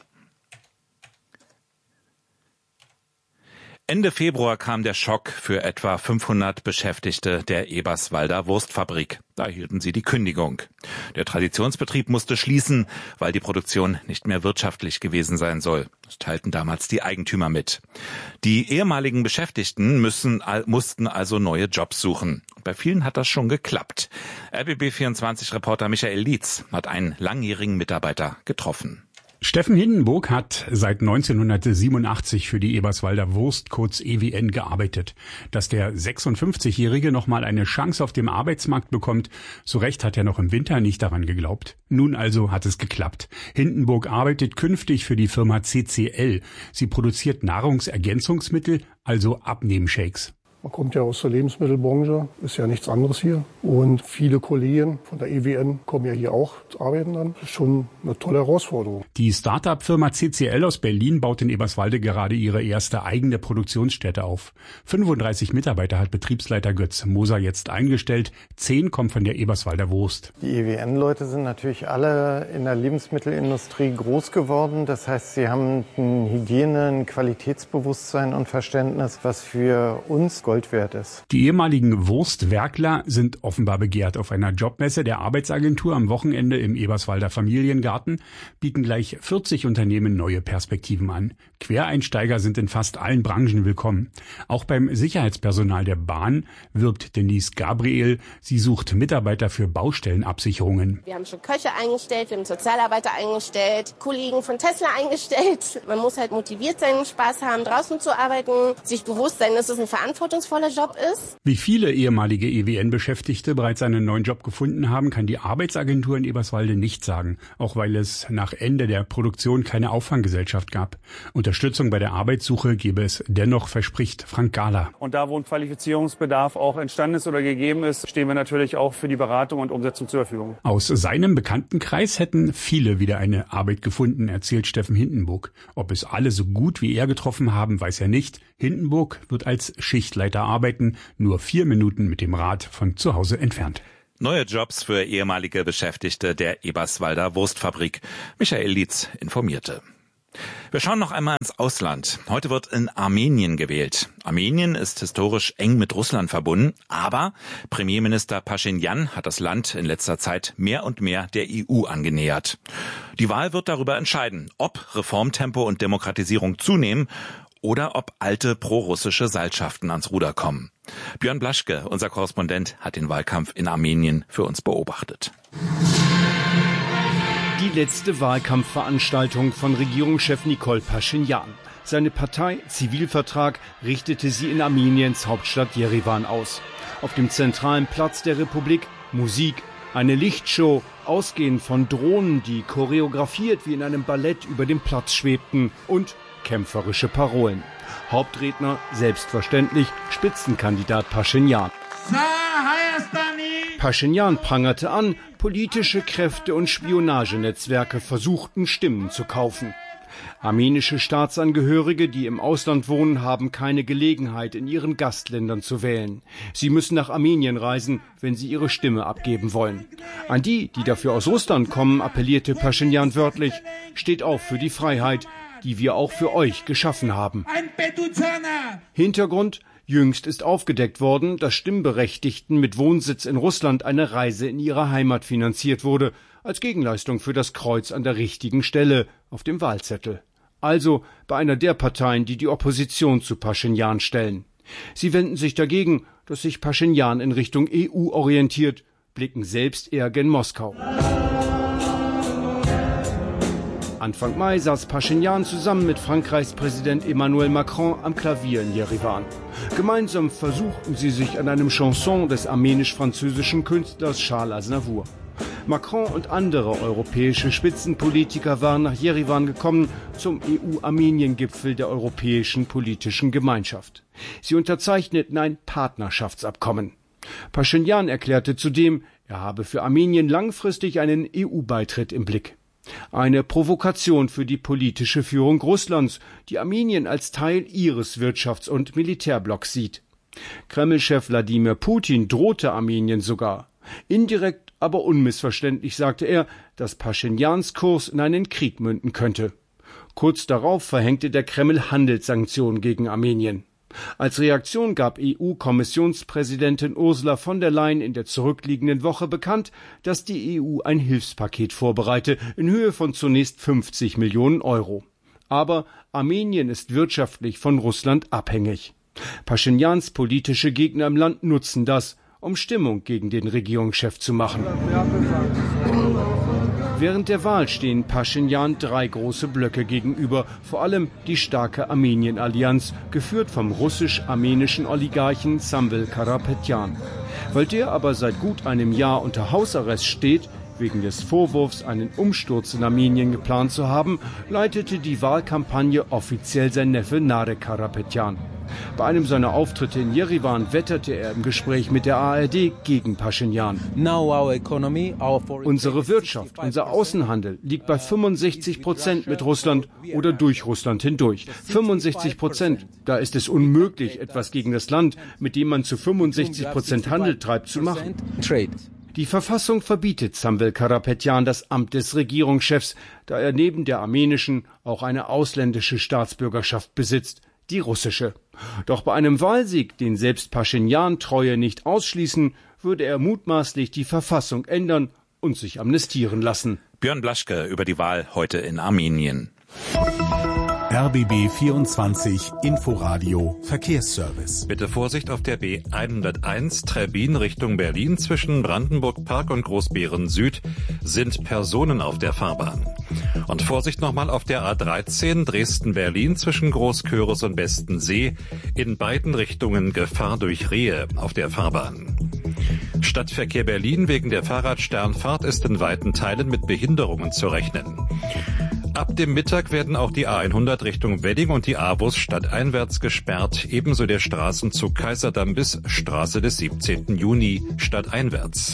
Ende Februar kam der Schock für etwa fünfhundert Beschäftigte der Eberswalder Wurstfabrik. Da hielten sie die Kündigung. Der Traditionsbetrieb musste schließen, weil die Produktion nicht mehr wirtschaftlich gewesen sein soll. Das teilten damals die Eigentümer mit. Die ehemaligen Beschäftigten müssen, mussten also neue Jobs suchen. Bei vielen hat das schon geklappt. R B B vierundzwanzig-Reporter Michael Lietz hat einen langjährigen Mitarbeiter getroffen. Steffen Hindenburg hat seit neunzehnhundertsiebenundachtzig für die Eberswalder Wurst, kurz E W N, gearbeitet. Dass der sechsundfünfzigjährige nochmal eine Chance auf dem Arbeitsmarkt bekommt, so recht hat er noch im Winter nicht daran geglaubt. Nun also hat es geklappt. Hindenburg arbeitet künftig für die Firma C C L. Sie produziert Nahrungsergänzungsmittel, also Abnehmshakes. Man kommt ja aus der Lebensmittelbranche, ist ja nichts anderes hier. Und viele Kollegen von der E W N kommen ja hier auch zu arbeiten dann. Das ist schon eine tolle Herausforderung. Die Start-up-Firma C C L aus Berlin baut in Eberswalde gerade ihre erste eigene Produktionsstätte auf. fünfunddreißig Mitarbeiter hat Betriebsleiter Götz Moser jetzt eingestellt. Zehn kommen von der Eberswalder Wurst. Die E W N-Leute sind natürlich alle in der Lebensmittelindustrie groß geworden. Das heißt, sie haben ein Hygiene, ein Qualitätsbewusstsein und Verständnis, was für uns Gold wert ist. Die ehemaligen Wurstwerkler sind offenbar begehrt. Auf einer Jobmesse der Arbeitsagentur am Wochenende im Eberswalder Familiengarten bieten gleich vierzig Unternehmen neue Perspektiven an. Quereinsteiger sind in fast allen Branchen willkommen. Auch beim Sicherheitspersonal der Bahn wirbt Denise Gabriel. Sie sucht Mitarbeiter für Baustellenabsicherungen. Wir haben schon Köche eingestellt, wir haben Sozialarbeiter eingestellt, Kollegen von Tesla eingestellt. Man muss halt motiviert sein, Spaß haben, draußen zu arbeiten, sich bewusst sein, dass es ein verantwortungsvoller Job ist. Wie viele ehemalige E W N-Beschäftigte bereits einen neuen Job gefunden haben, kann die Arbeitsagentur in Eberswalde nicht sagen, auch weil es nach Ende der Produktion keine Auffanggesellschaft gab. Unterstützung bei der Arbeitssuche gebe es dennoch, verspricht Frank Gahler. Und da, wo ein Qualifizierungsbedarf auch entstanden ist oder gegeben ist, stehen wir natürlich auch für die Beratung und Umsetzung zur Verfügung. Aus seinem Bekanntenkreis hätten viele wieder eine Arbeit gefunden, erzählt Steffen Hindenburg. Ob es alle so gut wie er getroffen haben, weiß er nicht. Hindenburg wird als Schichtleiter arbeiten, nur vier Minuten mit dem Rad von zu Hause entfernt. Neue Jobs für ehemalige Beschäftigte der Eberswalder Wurstfabrik. Michael Lietz informierte. Wir schauen noch einmal ins Ausland. Heute wird in Armenien gewählt. Armenien ist historisch eng mit Russland verbunden, aber Premierminister Paschinjan hat das Land in letzter Zeit mehr und mehr der E U angenähert. Die Wahl wird darüber entscheiden, ob Reformtempo und Demokratisierung zunehmen oder ob alte prorussische Seilschaften ans Ruder kommen. Björn Blaschke, unser Korrespondent, hat den Wahlkampf in Armenien für uns beobachtet. Die letzte Wahlkampfveranstaltung von Regierungschef Nikol Paschinjan. Seine Partei Zivilvertrag richtete sie in Armeniens Hauptstadt Jerewan aus. Auf dem zentralen Platz der Republik Musik, eine Lichtshow, ausgehend von Drohnen, die choreografiert wie in einem Ballett über dem Platz schwebten, und kämpferische Parolen. Hauptredner selbstverständlich Spitzenkandidat Paschinjan. Paschinjan prangerte an, politische Kräfte und Spionagenetzwerke versuchten, Stimmen zu kaufen. Armenische Staatsangehörige, die im Ausland wohnen, haben keine Gelegenheit, in ihren Gastländern zu wählen. Sie müssen nach Armenien reisen, wenn sie ihre Stimme abgeben wollen. An die, die dafür aus Russland kommen, appellierte Paschinjan wörtlich: Steht auf für die Freiheit, die wir auch für euch geschaffen haben. Hintergrund: Jüngst ist aufgedeckt worden, dass Stimmberechtigten mit Wohnsitz in Russland eine Reise in ihre Heimat finanziert wurde, als Gegenleistung für das Kreuz an der richtigen Stelle auf dem Wahlzettel. Also bei einer der Parteien, die die Opposition zu Paschinjan stellen. Sie wenden sich dagegen, dass sich Paschinjan in Richtung E U orientiert, blicken selbst eher gen Moskau. Anfang Mai saß Paschinjan zusammen mit Frankreichs Präsident Emmanuel Macron am Klavier in Jerewan. Gemeinsam versuchten sie sich an einem Chanson des armenisch-französischen Künstlers Charles Aznavour. Macron und andere europäische Spitzenpolitiker waren nach Jerewan gekommen zum E U-Armenien-Gipfel der Europäischen Politischen Gemeinschaft. Sie unterzeichneten ein Partnerschaftsabkommen. Paschinjan erklärte zudem, er habe für Armenien langfristig einen E U-Beitritt im Blick. Eine Provokation für die politische Führung Russlands, die Armenien als Teil ihres Wirtschafts- und Militärblocks sieht. Kreml-Chef Wladimir Putin drohte Armenien sogar. Indirekt, aber unmissverständlich sagte er, dass Paschinjans Kurs in einen Krieg münden könnte. Kurz darauf verhängte der Kreml Handelssanktionen gegen Armenien. Als Reaktion gab E U-Kommissionspräsidentin Ursula von der Leyen in der zurückliegenden Woche bekannt, dass die E U ein Hilfspaket vorbereite in Höhe von zunächst fünfzig Millionen Euro. Aber Armenien ist wirtschaftlich von Russland abhängig. Paschinjans politische Gegner im Land nutzen das, um Stimmung gegen den Regierungschef zu machen. Während der Wahl stehen Paschinjan drei große Blöcke gegenüber, vor allem die starke Armenien-Allianz, geführt vom russisch-armenischen Oligarchen Samvel Karapetyan. Weil der aber seit gut einem Jahr unter Hausarrest steht, wegen des Vorwurfs, einen Umsturz in Armenien geplant zu haben, leitete die Wahlkampagne offiziell sein Neffe Narek Karapetyan. Bei einem seiner Auftritte in Jerewan wetterte er im Gespräch mit der A R D gegen Paschinjan. Unsere Wirtschaft, unser Außenhandel liegt bei fünfundsechzig Prozent mit Russland oder durch Russland hindurch. fünfundsechzig Prozent. Da ist es unmöglich, etwas gegen das Land, mit dem man zu fünfundsechzig Prozent Handel treibt, zu machen. Die Verfassung verbietet Samvel Karapetyan das Amt des Regierungschefs, da er neben der armenischen auch eine ausländische Staatsbürgerschaft besitzt. die russische. Doch bei einem Wahlsieg, den selbst Paschinjan Treue nicht ausschließen, würde er mutmaßlich die Verfassung ändern und sich amnestieren lassen. Björn Blaschke über die Wahl heute in Armenien. R B B vierundzwanzig Inforadio Verkehrsservice. Bitte Vorsicht auf der B hunderteins Trebbin Richtung Berlin. Zwischen Brandenburg Park und Großbeeren Süd sind Personen auf der Fahrbahn. Und Vorsicht nochmal auf der A dreizehn Dresden-Berlin zwischen Großköris und Bestensee. In beiden Richtungen Gefahr durch Rehe auf der Fahrbahn. Stadtverkehr Berlin wegen der Fahrradsternfahrt ist in weiten Teilen mit Behinderungen zu rechnen. Ab dem Mittag werden auch die A hundert Richtung Wedding und die A-Bus stadteinwärts gesperrt, ebenso der Straßenzug Kaiserdamm bis Straße des siebzehnten Juni stadteinwärts.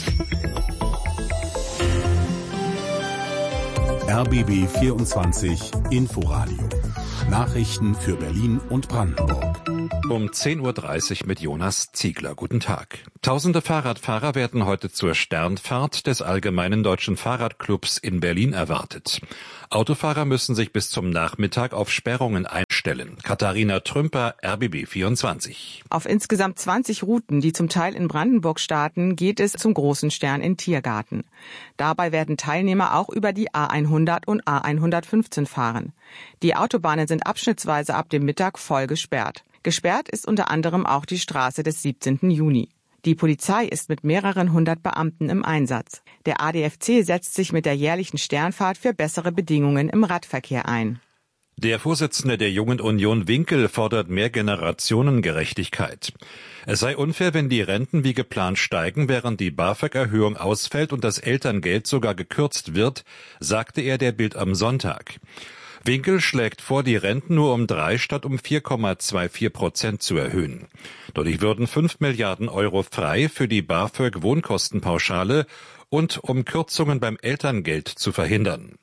R B B vierundzwanzig Inforadio. Nachrichten für Berlin und Brandenburg. Um zehn Uhr dreißig mit Jonas Ziegler. Guten Tag. Tausende Fahrradfahrer werden heute zur Sternfahrt des Allgemeinen Deutschen Fahrradclubs in Berlin erwartet. Autofahrer müssen sich bis zum Nachmittag auf Sperrungen einstellen. Katharina Trümper, R B B vierundzwanzig. Auf insgesamt zwanzig Routen, die zum Teil in Brandenburg starten, geht es zum Großen Stern in Tiergarten. Dabei werden Teilnehmer auch über die A hundert und A hundertfünfzehn fahren. Die Autobahnen sind abschnittsweise ab dem Mittag voll gesperrt. Gesperrt ist unter anderem auch die Straße des siebzehnten Juni. Die Polizei ist mit mehreren hundert Beamten im Einsatz. Der A D F C setzt sich mit der jährlichen Sternfahrt für bessere Bedingungen im Radverkehr ein. Der Vorsitzende der Jungen Union Winkel fordert mehr Generationengerechtigkeit. Es sei unfair, wenn die Renten wie geplant steigen, während die BAföG-Erhöhung ausfällt und das Elterngeld sogar gekürzt wird, sagte er der Bild am Sonntag. Winkel schlägt vor, die Renten nur um drei statt um vier Komma vierundzwanzig Prozent zu erhöhen. Dadurch würden fünf Milliarden Euro frei für die BAföG-Wohnkostenpauschale und um Kürzungen beim Elterngeld zu verhindern.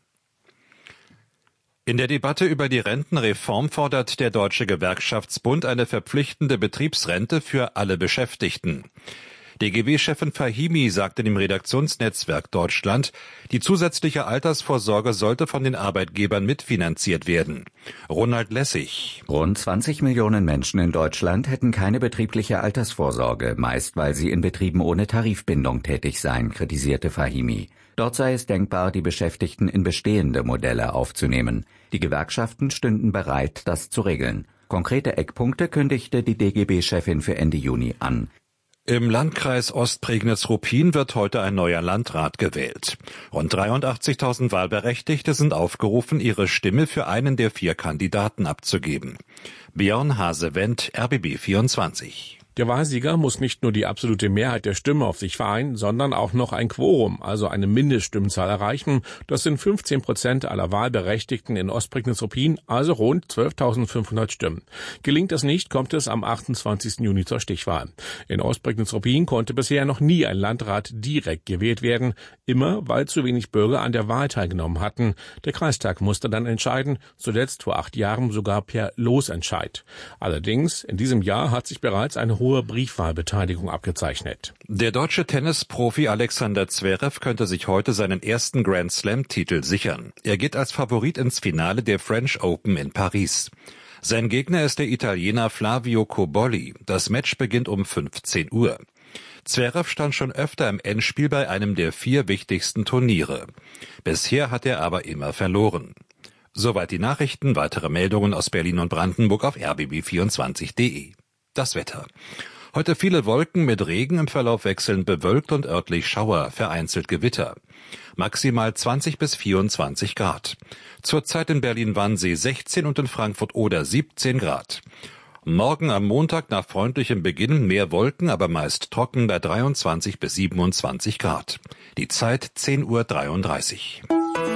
In der Debatte über die Rentenreform fordert der Deutsche Gewerkschaftsbund eine verpflichtende Betriebsrente für alle Beschäftigten. D G B-Chefin Fahimi sagte dem Redaktionsnetzwerk Deutschland, die zusätzliche Altersvorsorge sollte von den Arbeitgebern mitfinanziert werden. Ronald Lessig. Rund zwanzig Millionen Menschen in Deutschland hätten keine betriebliche Altersvorsorge, meist weil sie in Betrieben ohne Tarifbindung tätig seien, kritisierte Fahimi. Dort sei es denkbar, die Beschäftigten in bestehende Modelle aufzunehmen. Die Gewerkschaften stünden bereit, das zu regeln. Konkrete Eckpunkte kündigte die D G B-Chefin für Ende Juni an. Im Landkreis Ostprignitz-Ruppin wird heute ein neuer Landrat gewählt. Rund dreiundachtzigtausend Wahlberechtigte sind aufgerufen, ihre Stimme für einen der vier Kandidaten abzugeben. Björn Hase-Wendt, R B B vierundzwanzig. Der Wahlsieger muss nicht nur die absolute Mehrheit der Stimme auf sich vereinen, sondern auch noch ein Quorum, also eine Mindeststimmenzahl erreichen. Das sind fünfzehn Prozent aller Wahlberechtigten in Ostprignitz-Ruppin, also rund zwölftausendfünfhundert Stimmen. Gelingt das nicht, kommt es am achtundzwanzigsten Juni zur Stichwahl. In Ostprignitz-Ruppin konnte bisher noch nie ein Landrat direkt gewählt werden, immer weil zu wenig Bürger an der Wahl teilgenommen hatten. Der Kreistag musste dann entscheiden, zuletzt vor acht Jahren sogar per Losentscheid. Allerdings, in diesem Jahr hat sich bereits eine hohe Briefwahlbeteiligung abgezeichnet. Der deutsche Tennisprofi Alexander Zverev könnte sich heute seinen ersten Grand-Slam-Titel sichern. Er geht als Favorit ins Finale der French Open in Paris. Sein Gegner ist der Italiener Flavio Cobolli. Das Match beginnt um fünfzehn Uhr. Zverev stand schon öfter im Endspiel bei einem der vier wichtigsten Turniere. Bisher hat er aber immer verloren. Soweit die Nachrichten. Weitere Meldungen aus Berlin und Brandenburg auf r b b vierundzwanzig punkt de. Das Wetter. Heute viele Wolken mit Regen, im Verlauf wechselnd bewölkt und örtlich Schauer, vereinzelt Gewitter. Maximal zwanzig bis vierundzwanzig Grad. Zurzeit in Berlin-Wannsee sechzehn und in Frankfurt-Oder siebzehn Grad. Morgen am Montag nach freundlichem Beginn mehr Wolken, aber meist trocken bei dreiundzwanzig bis siebenundzwanzig Grad. Die Zeit zehn Uhr dreiunddreißig.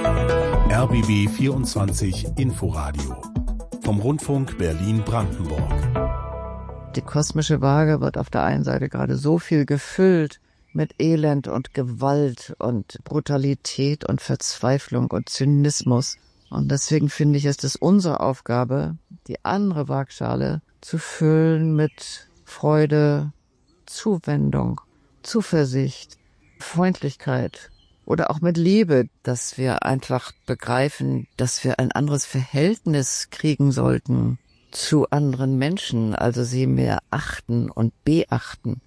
R B B vierundzwanzig Inforadio vom Rundfunk Berlin-Brandenburg. Die kosmische Waage wird auf der einen Seite gerade so viel gefüllt mit Elend und Gewalt und Brutalität und Verzweiflung und Zynismus. Und deswegen finde ich, ist es unsere Aufgabe, die andere Waagschale zu füllen mit Freude, Zuwendung, Zuversicht, Freundlichkeit oder auch mit Liebe, dass wir einfach begreifen, dass wir ein anderes Verhältnis kriegen sollten zu anderen Menschen, also sie mehr achten und beachten.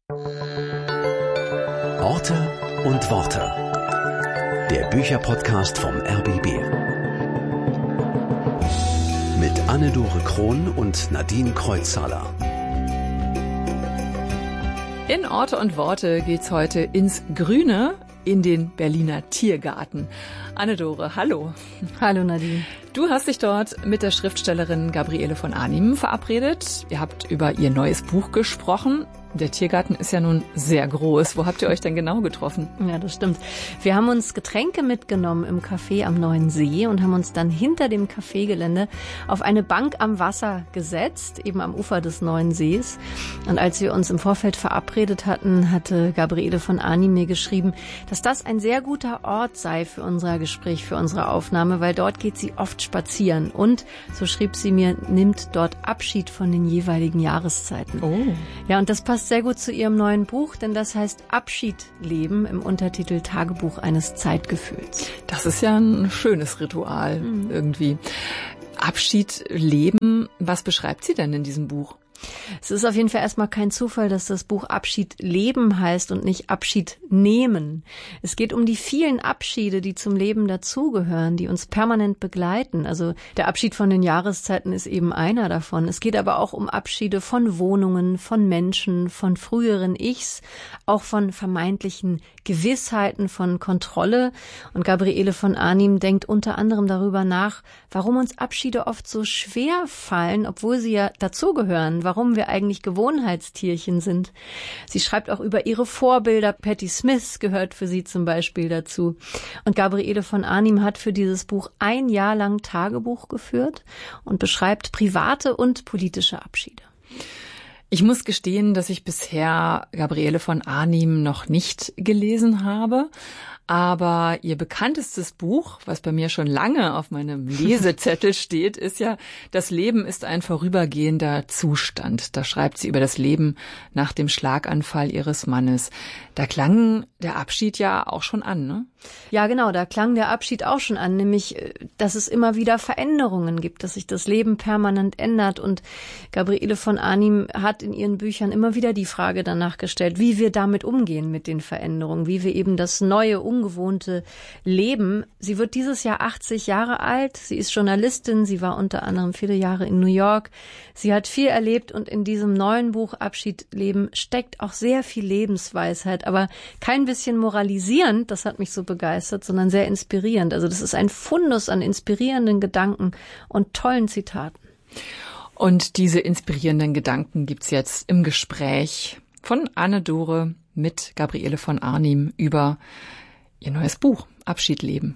Orte und Worte. Der Bücherpodcast vom R B B. Mit Anne-Dore Krohn und Nadine Kreuzhaler. In Orte und Worte geht's heute ins Grüne, in den Berliner Tiergarten. Anne-Dore, hallo. Hallo Nadine. Du hast dich dort mit der Schriftstellerin Gabriele von Arnim verabredet. Ihr habt über ihr neues Buch gesprochen. Der Tiergarten ist ja nun sehr groß. Wo habt ihr euch denn genau getroffen? Ja, das stimmt. Wir haben uns Getränke mitgenommen im Café am Neuen See und haben uns dann hinter dem Cafégelände auf eine Bank am Wasser gesetzt, eben am Ufer des Neuen Sees. Und als wir uns im Vorfeld verabredet hatten, hatte Gabriele von Arnim mir geschrieben, dass das ein sehr guter Ort sei für unser Gespräch, für unsere Aufnahme, weil dort geht sie oft spazieren. Und, so schrieb sie mir, nimmt dort Abschied von den jeweiligen Jahreszeiten. Oh. Ja, und das passt sehr gut zu ihrem neuen Buch, denn das heißt Abschied leben im Untertitel Tagebuch eines Zeitgefühls. Das ist ja ein schönes Ritual mhm. irgendwie. Abschied leben, was beschreibt sie denn in diesem Buch? Es ist auf jeden Fall erstmal kein Zufall, dass das Buch Abschied leben heißt und nicht Abschied nehmen. Es geht um die vielen Abschiede, die zum Leben dazugehören, die uns permanent begleiten. Also der Abschied von den Jahreszeiten ist eben einer davon. Es geht aber auch um Abschiede von Wohnungen, von Menschen, von früheren Ichs, auch von vermeintlichen Gewissheiten, von Kontrolle. Und Gabriele von Arnim denkt unter anderem darüber nach, warum uns Abschiede oft so schwer fallen, obwohl sie ja dazugehören, warum wir eigentlich Gewohnheitstierchen sind. Sie schreibt auch über ihre Vorbilder. Patti Smith gehört für sie zum Beispiel dazu. Und Gabriele von Arnim hat für dieses Buch ein Jahr lang Tagebuch geführt und beschreibt private und politische Abschiede. Ich muss gestehen, dass ich bisher Gabriele von Arnim noch nicht gelesen habe. Aber ihr bekanntestes Buch, was bei mir schon lange auf meinem Lesezettel steht, ist ja Das Leben ist ein vorübergehender Zustand. Da schreibt sie über das Leben nach dem Schlaganfall ihres Mannes. Da klang der Abschied ja auch schon an, ne? Ja, genau, da klang der Abschied auch schon an, nämlich, dass es immer wieder Veränderungen gibt, dass sich das Leben permanent ändert. Und Gabriele von Arnim hat in ihren Büchern immer wieder die Frage danach gestellt, wie wir damit umgehen mit den Veränderungen, wie wir eben das neue, ungewohnte Leben. Sie wird dieses Jahr achtzig Jahre alt. Sie ist Journalistin. Sie war unter anderem viele Jahre in New York. Sie hat viel erlebt und in diesem neuen Buch Abschied leben steckt auch sehr viel Lebensweisheit, aber kein bisschen moralisierend, das hat mich so begeistert, sondern sehr inspirierend. Also das ist ein Fundus an inspirierenden Gedanken und tollen Zitaten. Und diese inspirierenden Gedanken gibt's jetzt im Gespräch von Anne-Dore mit Gabriele von Arnim über ihr neues Buch Abschied leben.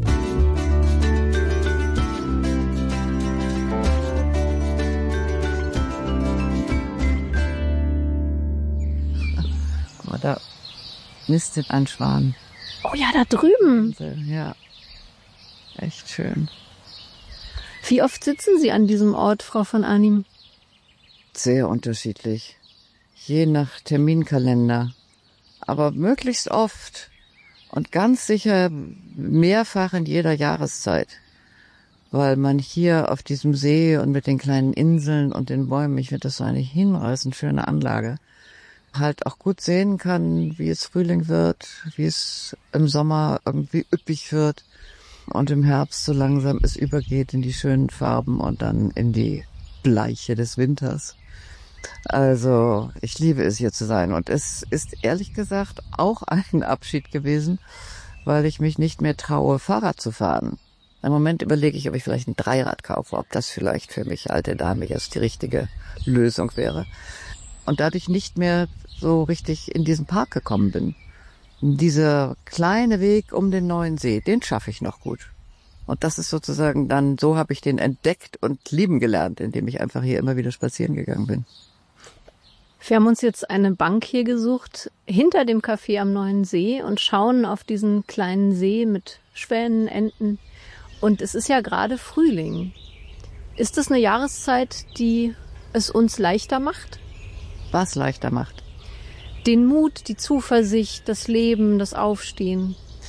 Oh, da nistet ein Schwan. Oh ja, da drüben. Ja, echt schön. Wie oft sitzen Sie an diesem Ort, Frau von Arnim? Sehr unterschiedlich, je nach Terminkalender, aber möglichst oft und ganz sicher mehrfach in jeder Jahreszeit, weil man hier auf diesem See und mit den kleinen Inseln und den Bäumen, ich finde das so eine hinreißend schöne Anlage, halt auch gut sehen kann, wie es Frühling wird, wie es im Sommer irgendwie üppig wird und im Herbst so langsam es übergeht in die schönen Farben und dann in die Bleiche des Winters. Also ich liebe es, hier zu sein. Und es ist ehrlich gesagt auch ein Abschied gewesen, weil ich mich nicht mehr traue, Fahrrad zu fahren. Im Moment überlege ich, ob ich vielleicht ein Dreirad kaufe, ob das vielleicht für mich, alte Dame, jetzt die richtige Lösung wäre. Und dadurch nicht mehr so richtig in diesen Park gekommen bin. Dieser kleine Weg um den Neuen See, den schaffe ich noch gut. Und das ist sozusagen dann, so habe ich den entdeckt und lieben gelernt, indem ich einfach hier immer wieder spazieren gegangen bin. Wir haben uns jetzt eine Bank hier gesucht, hinter dem Café am Neuen See und schauen auf diesen kleinen See mit Schwänen, Enten. Und es ist ja gerade Frühling. Ist das eine Jahreszeit, die es uns leichter macht? Was leichter macht? Den Mut, die Zuversicht, das Leben, das Aufstehen.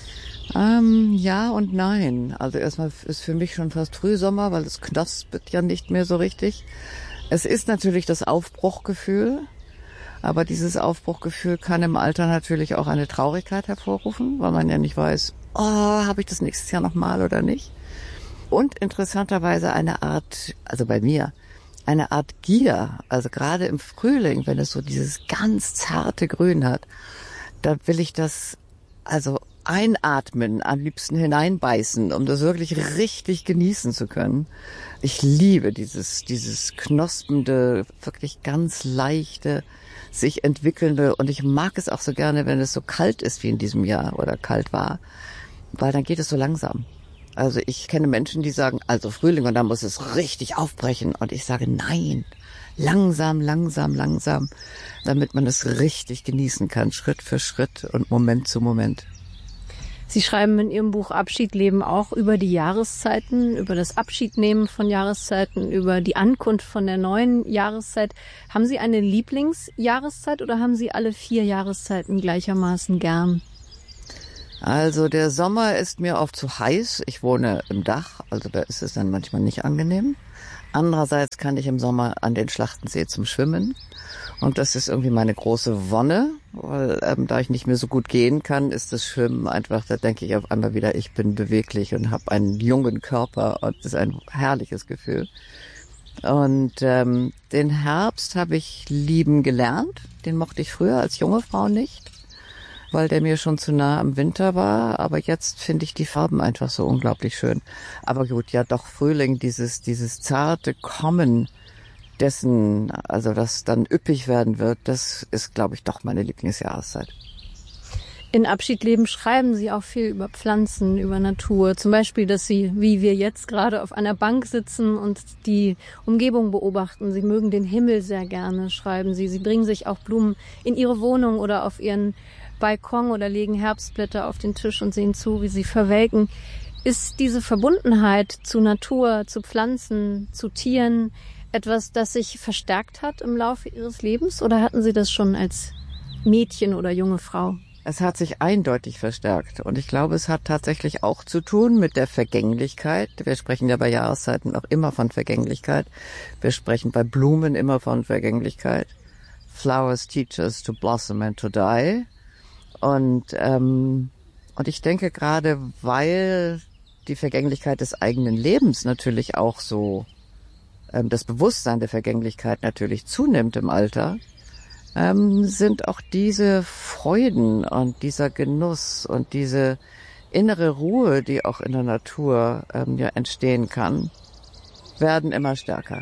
Ähm, ja und nein. Also erstmal ist für mich schon fast Frühsommer, weil es knaspert ja nicht mehr so richtig. Es ist natürlich das Aufbruchgefühl, aber dieses Aufbruchgefühl kann im Alter natürlich auch eine Traurigkeit hervorrufen, weil man ja nicht weiß, oh, habe ich das nächstes Jahr nochmal oder nicht. Und interessanterweise eine Art, also bei mir, eine Art Gier. Also gerade im Frühling, wenn es so dieses ganz zarte Grün hat, da will ich das also einatmen, am liebsten hineinbeißen, um das wirklich richtig genießen zu können. Ich liebe dieses, dieses knospende, wirklich ganz leichte, sich entwickelnde, und ich mag es auch so gerne, wenn es so kalt ist wie in diesem Jahr oder kalt war, weil dann geht es so langsam. Also ich kenne Menschen, die sagen, also Frühling und dann muss es richtig aufbrechen, und ich sage nein, langsam, langsam, langsam, damit man es richtig genießen kann, Schritt für Schritt und Moment zu Moment. Sie schreiben in Ihrem Buch Abschiedleben auch über die Jahreszeiten, über das Abschiednehmen von Jahreszeiten, über die Ankunft von der neuen Jahreszeit. Haben Sie eine Lieblingsjahreszeit oder haben Sie alle vier Jahreszeiten gleichermaßen gern? Also der Sommer ist mir oft zu heiß. Ich wohne im Dach, also da ist es dann manchmal nicht angenehm. Andererseits kann ich im Sommer an den Schlachtensee zum Schwimmen. Und das ist irgendwie meine große Wonne, weil ähm, da ich nicht mehr so gut gehen kann, ist das Schwimmen einfach, da denke ich auf einmal wieder, ich bin beweglich und habe einen jungen Körper, und das ist ein herrliches Gefühl. Und ähm, den Herbst habe ich lieben gelernt, den mochte ich früher als junge Frau nicht, weil der mir schon zu nah am Winter war, aber jetzt finde ich die Farben einfach so unglaublich schön. Aber gut, ja doch, Frühling, dieses, dieses zarte Kommen dessen, also das dann üppig werden wird, das ist, glaube ich, doch meine Lieblingsjahreszeit. In Abschiedleben schreiben Sie auch viel über Pflanzen, über Natur. Zum Beispiel, dass Sie, wie wir jetzt gerade, auf einer Bank sitzen und die Umgebung beobachten. Sie mögen den Himmel sehr gerne, schreiben Sie. Sie bringen sich auch Blumen in Ihre Wohnung oder auf Ihren Balkon oder legen Herbstblätter auf den Tisch und sehen zu, wie sie verwelken. Ist diese Verbundenheit zu Natur, zu Pflanzen, zu Tieren etwas, das sich verstärkt hat im Laufe Ihres Lebens, oder hatten Sie das schon als Mädchen oder junge Frau? Es hat sich eindeutig verstärkt, und ich glaube, es hat tatsächlich auch zu tun mit der Vergänglichkeit. Wir sprechen ja bei Jahreszeiten auch immer von Vergänglichkeit. Wir sprechen bei Blumen immer von Vergänglichkeit. Flowers teach us to blossom and to die. Und, ähm, und ich denke gerade, weil die Vergänglichkeit des eigenen Lebens natürlich auch so, ähm, das Bewusstsein der Vergänglichkeit natürlich zunimmt im Alter, ähm, sind auch diese Freuden und dieser Genuss und diese innere Ruhe, die auch in der Natur ähm, ja entstehen kann, werden immer stärker.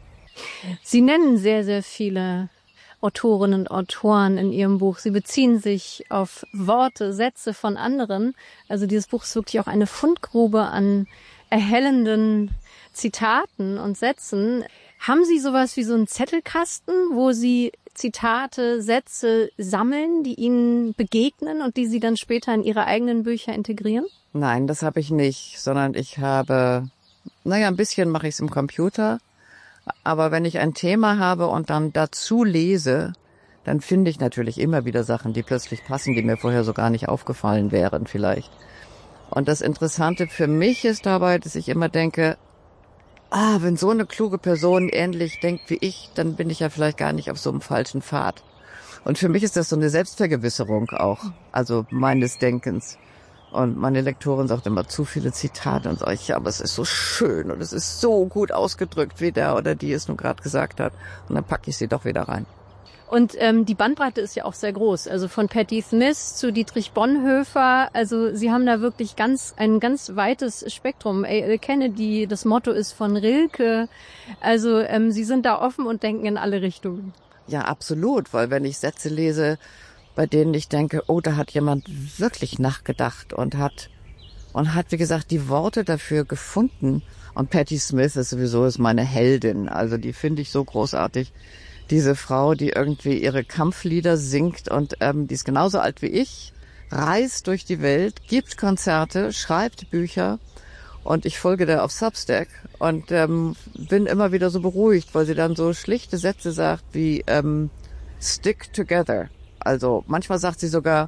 Sie nennen sehr, sehr viele Autorinnen und Autoren in Ihrem Buch. Sie beziehen sich auf Worte, Sätze von anderen. Also dieses Buch ist wirklich auch eine Fundgrube an erhellenden Zitaten und Sätzen. Haben Sie sowas wie so einen Zettelkasten, wo Sie Zitate, Sätze sammeln, die Ihnen begegnen und die Sie dann später in Ihre eigenen Bücher integrieren? Nein, das habe ich nicht, sondern ich habe, naja, ein bisschen mache ich es im Computer. Aber wenn ich ein Thema habe und dann dazu lese, dann finde ich natürlich immer wieder Sachen, die plötzlich passen, die mir vorher so gar nicht aufgefallen wären vielleicht. Und das Interessante für mich ist dabei, dass ich immer denke, ah, wenn so eine kluge Person ähnlich denkt wie ich, dann bin ich ja vielleicht gar nicht auf so einem falschen Pfad. Und für mich ist das so eine Selbstvergewisserung auch, also meines Denkens. Und meine Lektorin sagt immer zu viele Zitate und sage ich, ja, aber es ist so schön und es ist so gut ausgedrückt, wie der oder die es nun gerade gesagt hat. Und dann packe ich sie doch wieder rein. Und ähm, die Bandbreite ist ja auch sehr groß. Also von Patti Smith zu Dietrich Bonhoeffer. Also Sie haben da wirklich ganz ein ganz weites Spektrum. A L Kennedy, das Motto ist von Rilke. Also ähm, Sie sind da offen und denken in alle Richtungen. Ja, absolut. Weil wenn ich Sätze lese, bei denen ich denke, oh, da hat jemand wirklich nachgedacht und hat, und hat, wie gesagt, die Worte dafür gefunden. Und Patti Smith ist sowieso ist meine Heldin. Also die finde ich so großartig. Diese Frau, die irgendwie ihre Kampflieder singt und ähm, die ist genauso alt wie ich, reist durch die Welt, gibt Konzerte, schreibt Bücher und ich folge der auf Substack und ähm, bin immer wieder so beruhigt, weil sie dann so schlichte Sätze sagt wie ähm, stick together. Also manchmal sagt sie sogar,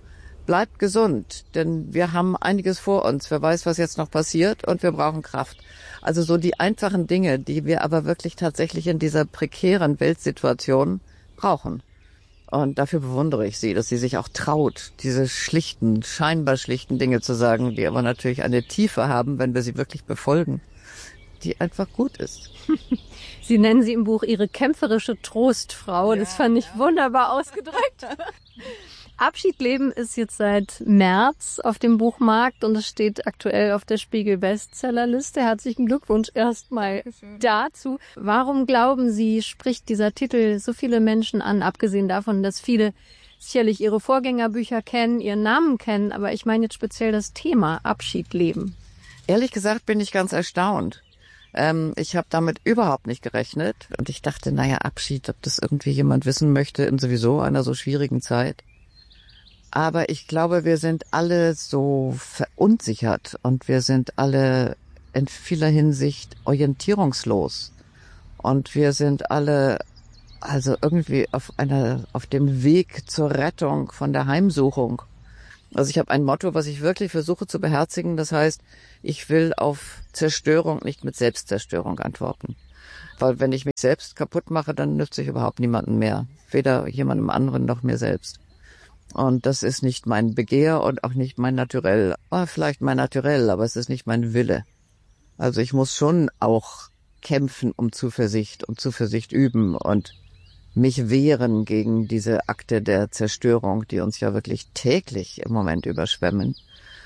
bleibt gesund, denn wir haben einiges vor uns. Wer weiß, was jetzt noch passiert, und wir brauchen Kraft. Also so die einfachen Dinge, die wir aber wirklich tatsächlich in dieser prekären Weltsituation brauchen. Und dafür bewundere ich sie, dass sie sich auch traut, diese schlichten, scheinbar schlichten Dinge zu sagen, die aber natürlich eine Tiefe haben, wenn wir sie wirklich befolgen, die einfach gut ist. Sie nennen sie im Buch Ihre kämpferische Trostfrau. Ja, das fand ich ja. wunderbar ausgedrückt. Abschiedleben ist jetzt seit März auf dem Buchmarkt und es steht aktuell auf der Spiegel-Bestsellerliste. Herzlichen Glückwunsch erstmal dazu. Warum glauben Sie, spricht dieser Titel so viele Menschen an, abgesehen davon, dass viele sicherlich ihre Vorgängerbücher kennen, ihren Namen kennen, aber ich meine jetzt speziell das Thema Abschiedleben. Ehrlich gesagt bin ich ganz erstaunt. Ähm, ich habe damit überhaupt nicht gerechnet und ich dachte, naja, Abschied, ob das irgendwie jemand wissen möchte in sowieso einer so schwierigen Zeit. Aber ich glaube, wir sind alle so verunsichert und wir sind alle in vieler Hinsicht orientierungslos. Und wir sind alle also irgendwie auf einer, auf dem Weg zur Rettung von der Heimsuchung. Also ich habe ein Motto, was ich wirklich versuche zu beherzigen. Das heißt, ich will auf Zerstörung nicht mit Selbstzerstörung antworten. Weil wenn ich mich selbst kaputt mache, dann nützt sich überhaupt niemandem mehr. Weder jemandem anderen noch mir selbst. Und das ist nicht mein Begehr und auch nicht mein Naturell. Oh, vielleicht mein Naturell, aber es ist nicht mein Wille. Also ich muss schon auch kämpfen um Zuversicht, um Zuversicht üben und mich wehren gegen diese Akte der Zerstörung, die uns ja wirklich täglich im Moment überschwemmen.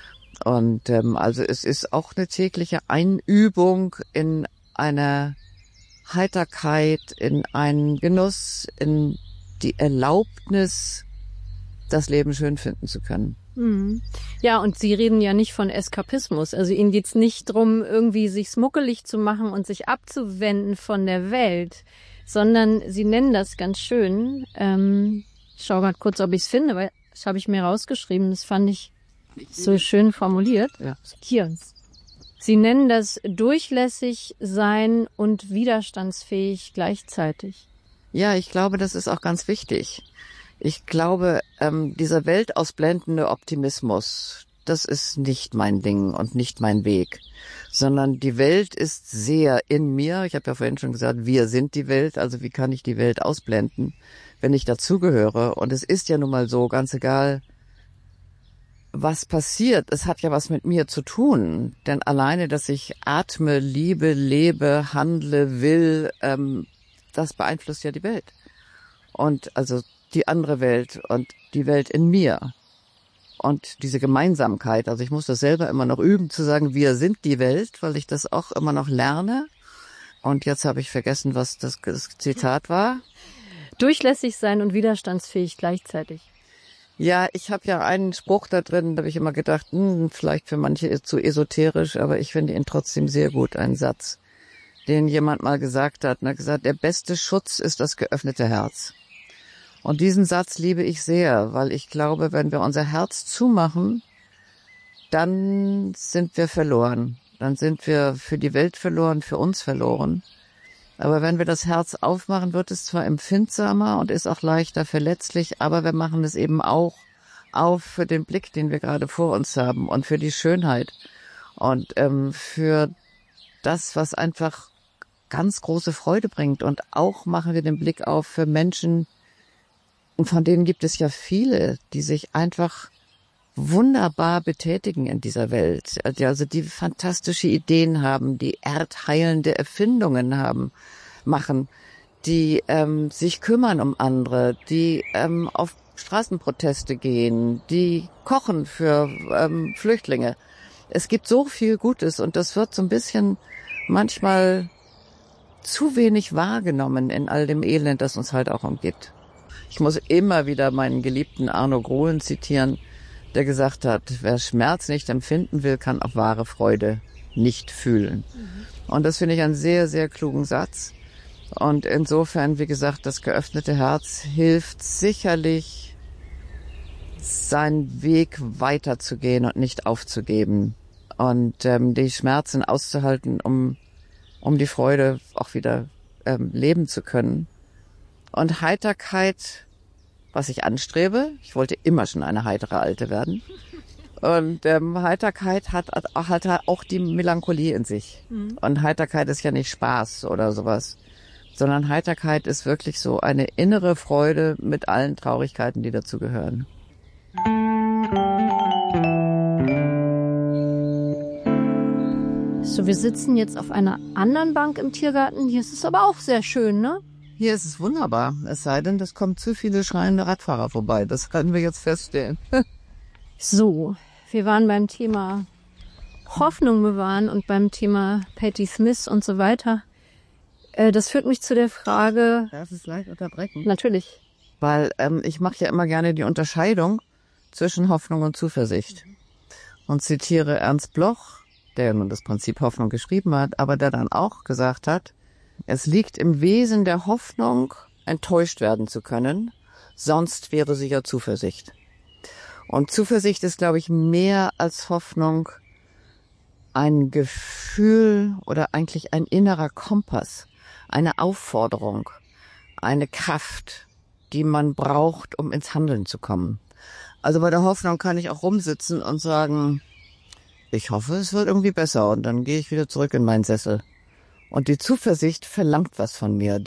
Und ähm, also es ist auch eine tägliche Einübung in einer Heiterkeit, in einen Genuss, in die Erlaubnis, das Leben schön finden zu können. Mhm. Ja, und Sie reden ja nicht von Eskapismus. Also Ihnen geht's nicht drum, irgendwie sich schmuckelig zu machen und sich abzuwenden von der Welt, sondern Sie nennen das ganz schön. Ähm, ich schaue gerade kurz, ob ich es finde, weil das habe ich mir rausgeschrieben. Das fand ich so schön formuliert. Ja. Hier. Sie nennen das durchlässig sein und widerstandsfähig gleichzeitig. Ja, ich glaube, das ist auch ganz wichtig. Ich glaube, ähm, dieser weltausblendende Optimismus, das ist nicht mein Ding und nicht mein Weg, sondern die Welt ist sehr in mir. Ich habe ja vorhin schon gesagt, wir sind die Welt, also wie kann ich die Welt ausblenden, wenn ich dazugehöre? Und es ist ja nun mal so, ganz egal, was passiert, es hat ja was mit mir zu tun. Denn alleine, dass ich atme, liebe, lebe, handle, will, ähm, das beeinflusst ja die Welt. Und also die andere Welt und die Welt in mir. Und diese Gemeinsamkeit, also ich muss das selber immer noch üben, zu sagen, wir sind die Welt, weil ich das auch immer noch lerne. Und jetzt habe ich vergessen, was das, das Zitat war. Durchlässig sein und widerstandsfähig gleichzeitig. Ja, ich habe ja einen Spruch da drin, da habe ich immer gedacht, hm, vielleicht für manche zu esoterisch, aber ich finde ihn trotzdem sehr gut, einen Satz, den jemand mal gesagt hat. Er hat gesagt, der beste Schutz ist das geöffnete Herz. Und diesen Satz liebe ich sehr, weil ich glaube, wenn wir unser Herz zumachen, dann sind wir verloren. Dann sind wir für die Welt verloren, für uns verloren. Aber wenn wir das Herz aufmachen, wird es zwar empfindsamer und ist auch leichter verletzlich, aber wir machen es eben auch auf für den Blick, den wir gerade vor uns haben und für die Schönheit und ähm, für das, was einfach ganz große Freude bringt. Und auch machen wir den Blick auf für Menschen, und von denen gibt es ja viele, die sich einfach wunderbar betätigen in dieser Welt. Also die fantastische Ideen haben, die erdheilende Erfindungen haben, machen, die ähm, sich kümmern um andere, die ähm, auf Straßenproteste gehen, die kochen für ähm, Flüchtlinge. Es gibt so viel Gutes und das wird so ein bisschen manchmal zu wenig wahrgenommen in all dem Elend, das uns halt auch umgibt. Ich muss immer wieder meinen geliebten Arno Grohen zitieren, der gesagt hat, wer Schmerz nicht empfinden will, kann auch wahre Freude nicht fühlen. Mhm. Und das finde ich einen sehr, sehr klugen Satz. Und insofern, wie gesagt, das geöffnete Herz hilft sicherlich, seinen Weg weiterzugehen und nicht aufzugeben. Und ähm, die Schmerzen auszuhalten, um, um die Freude auch wieder ähm, leben zu können. Und Heiterkeit, was ich anstrebe. Ich wollte immer schon eine heitere Alte werden. Und ähm, Heiterkeit hat, hat auch die Melancholie in sich. Mhm. Und Heiterkeit ist ja nicht Spaß oder sowas, sondern Heiterkeit ist wirklich so eine innere Freude mit allen Traurigkeiten, die dazugehören. So, wir sitzen jetzt auf einer anderen Bank im Tiergarten. Hier ist es aber auch sehr schön, ne? Hier ist es wunderbar. Es sei denn, es kommen zu viele schreiende Radfahrer vorbei. Das können wir jetzt feststellen. So, wir waren beim Thema Hoffnung bewahren und beim Thema Patti Smith und so weiter. Äh, das führt mich zu der Frage... Darf ich gleich unterbrechen? Natürlich. Weil ähm, ich mache ja immer gerne die Unterscheidung zwischen Hoffnung und Zuversicht. Und zitiere Ernst Bloch, der nun das Prinzip Hoffnung geschrieben hat, aber der dann auch gesagt hat, es liegt im Wesen der Hoffnung, enttäuscht werden zu können, sonst wäre sie ja Zuversicht. Und Zuversicht ist, glaube ich, mehr als Hoffnung ein Gefühl oder eigentlich ein innerer Kompass, eine Aufforderung, eine Kraft, die man braucht, um ins Handeln zu kommen. Also bei der Hoffnung kann ich auch rumsitzen und sagen, ich hoffe, es wird irgendwie besser und dann gehe ich wieder zurück in meinen Sessel. Und die Zuversicht verlangt was von mir.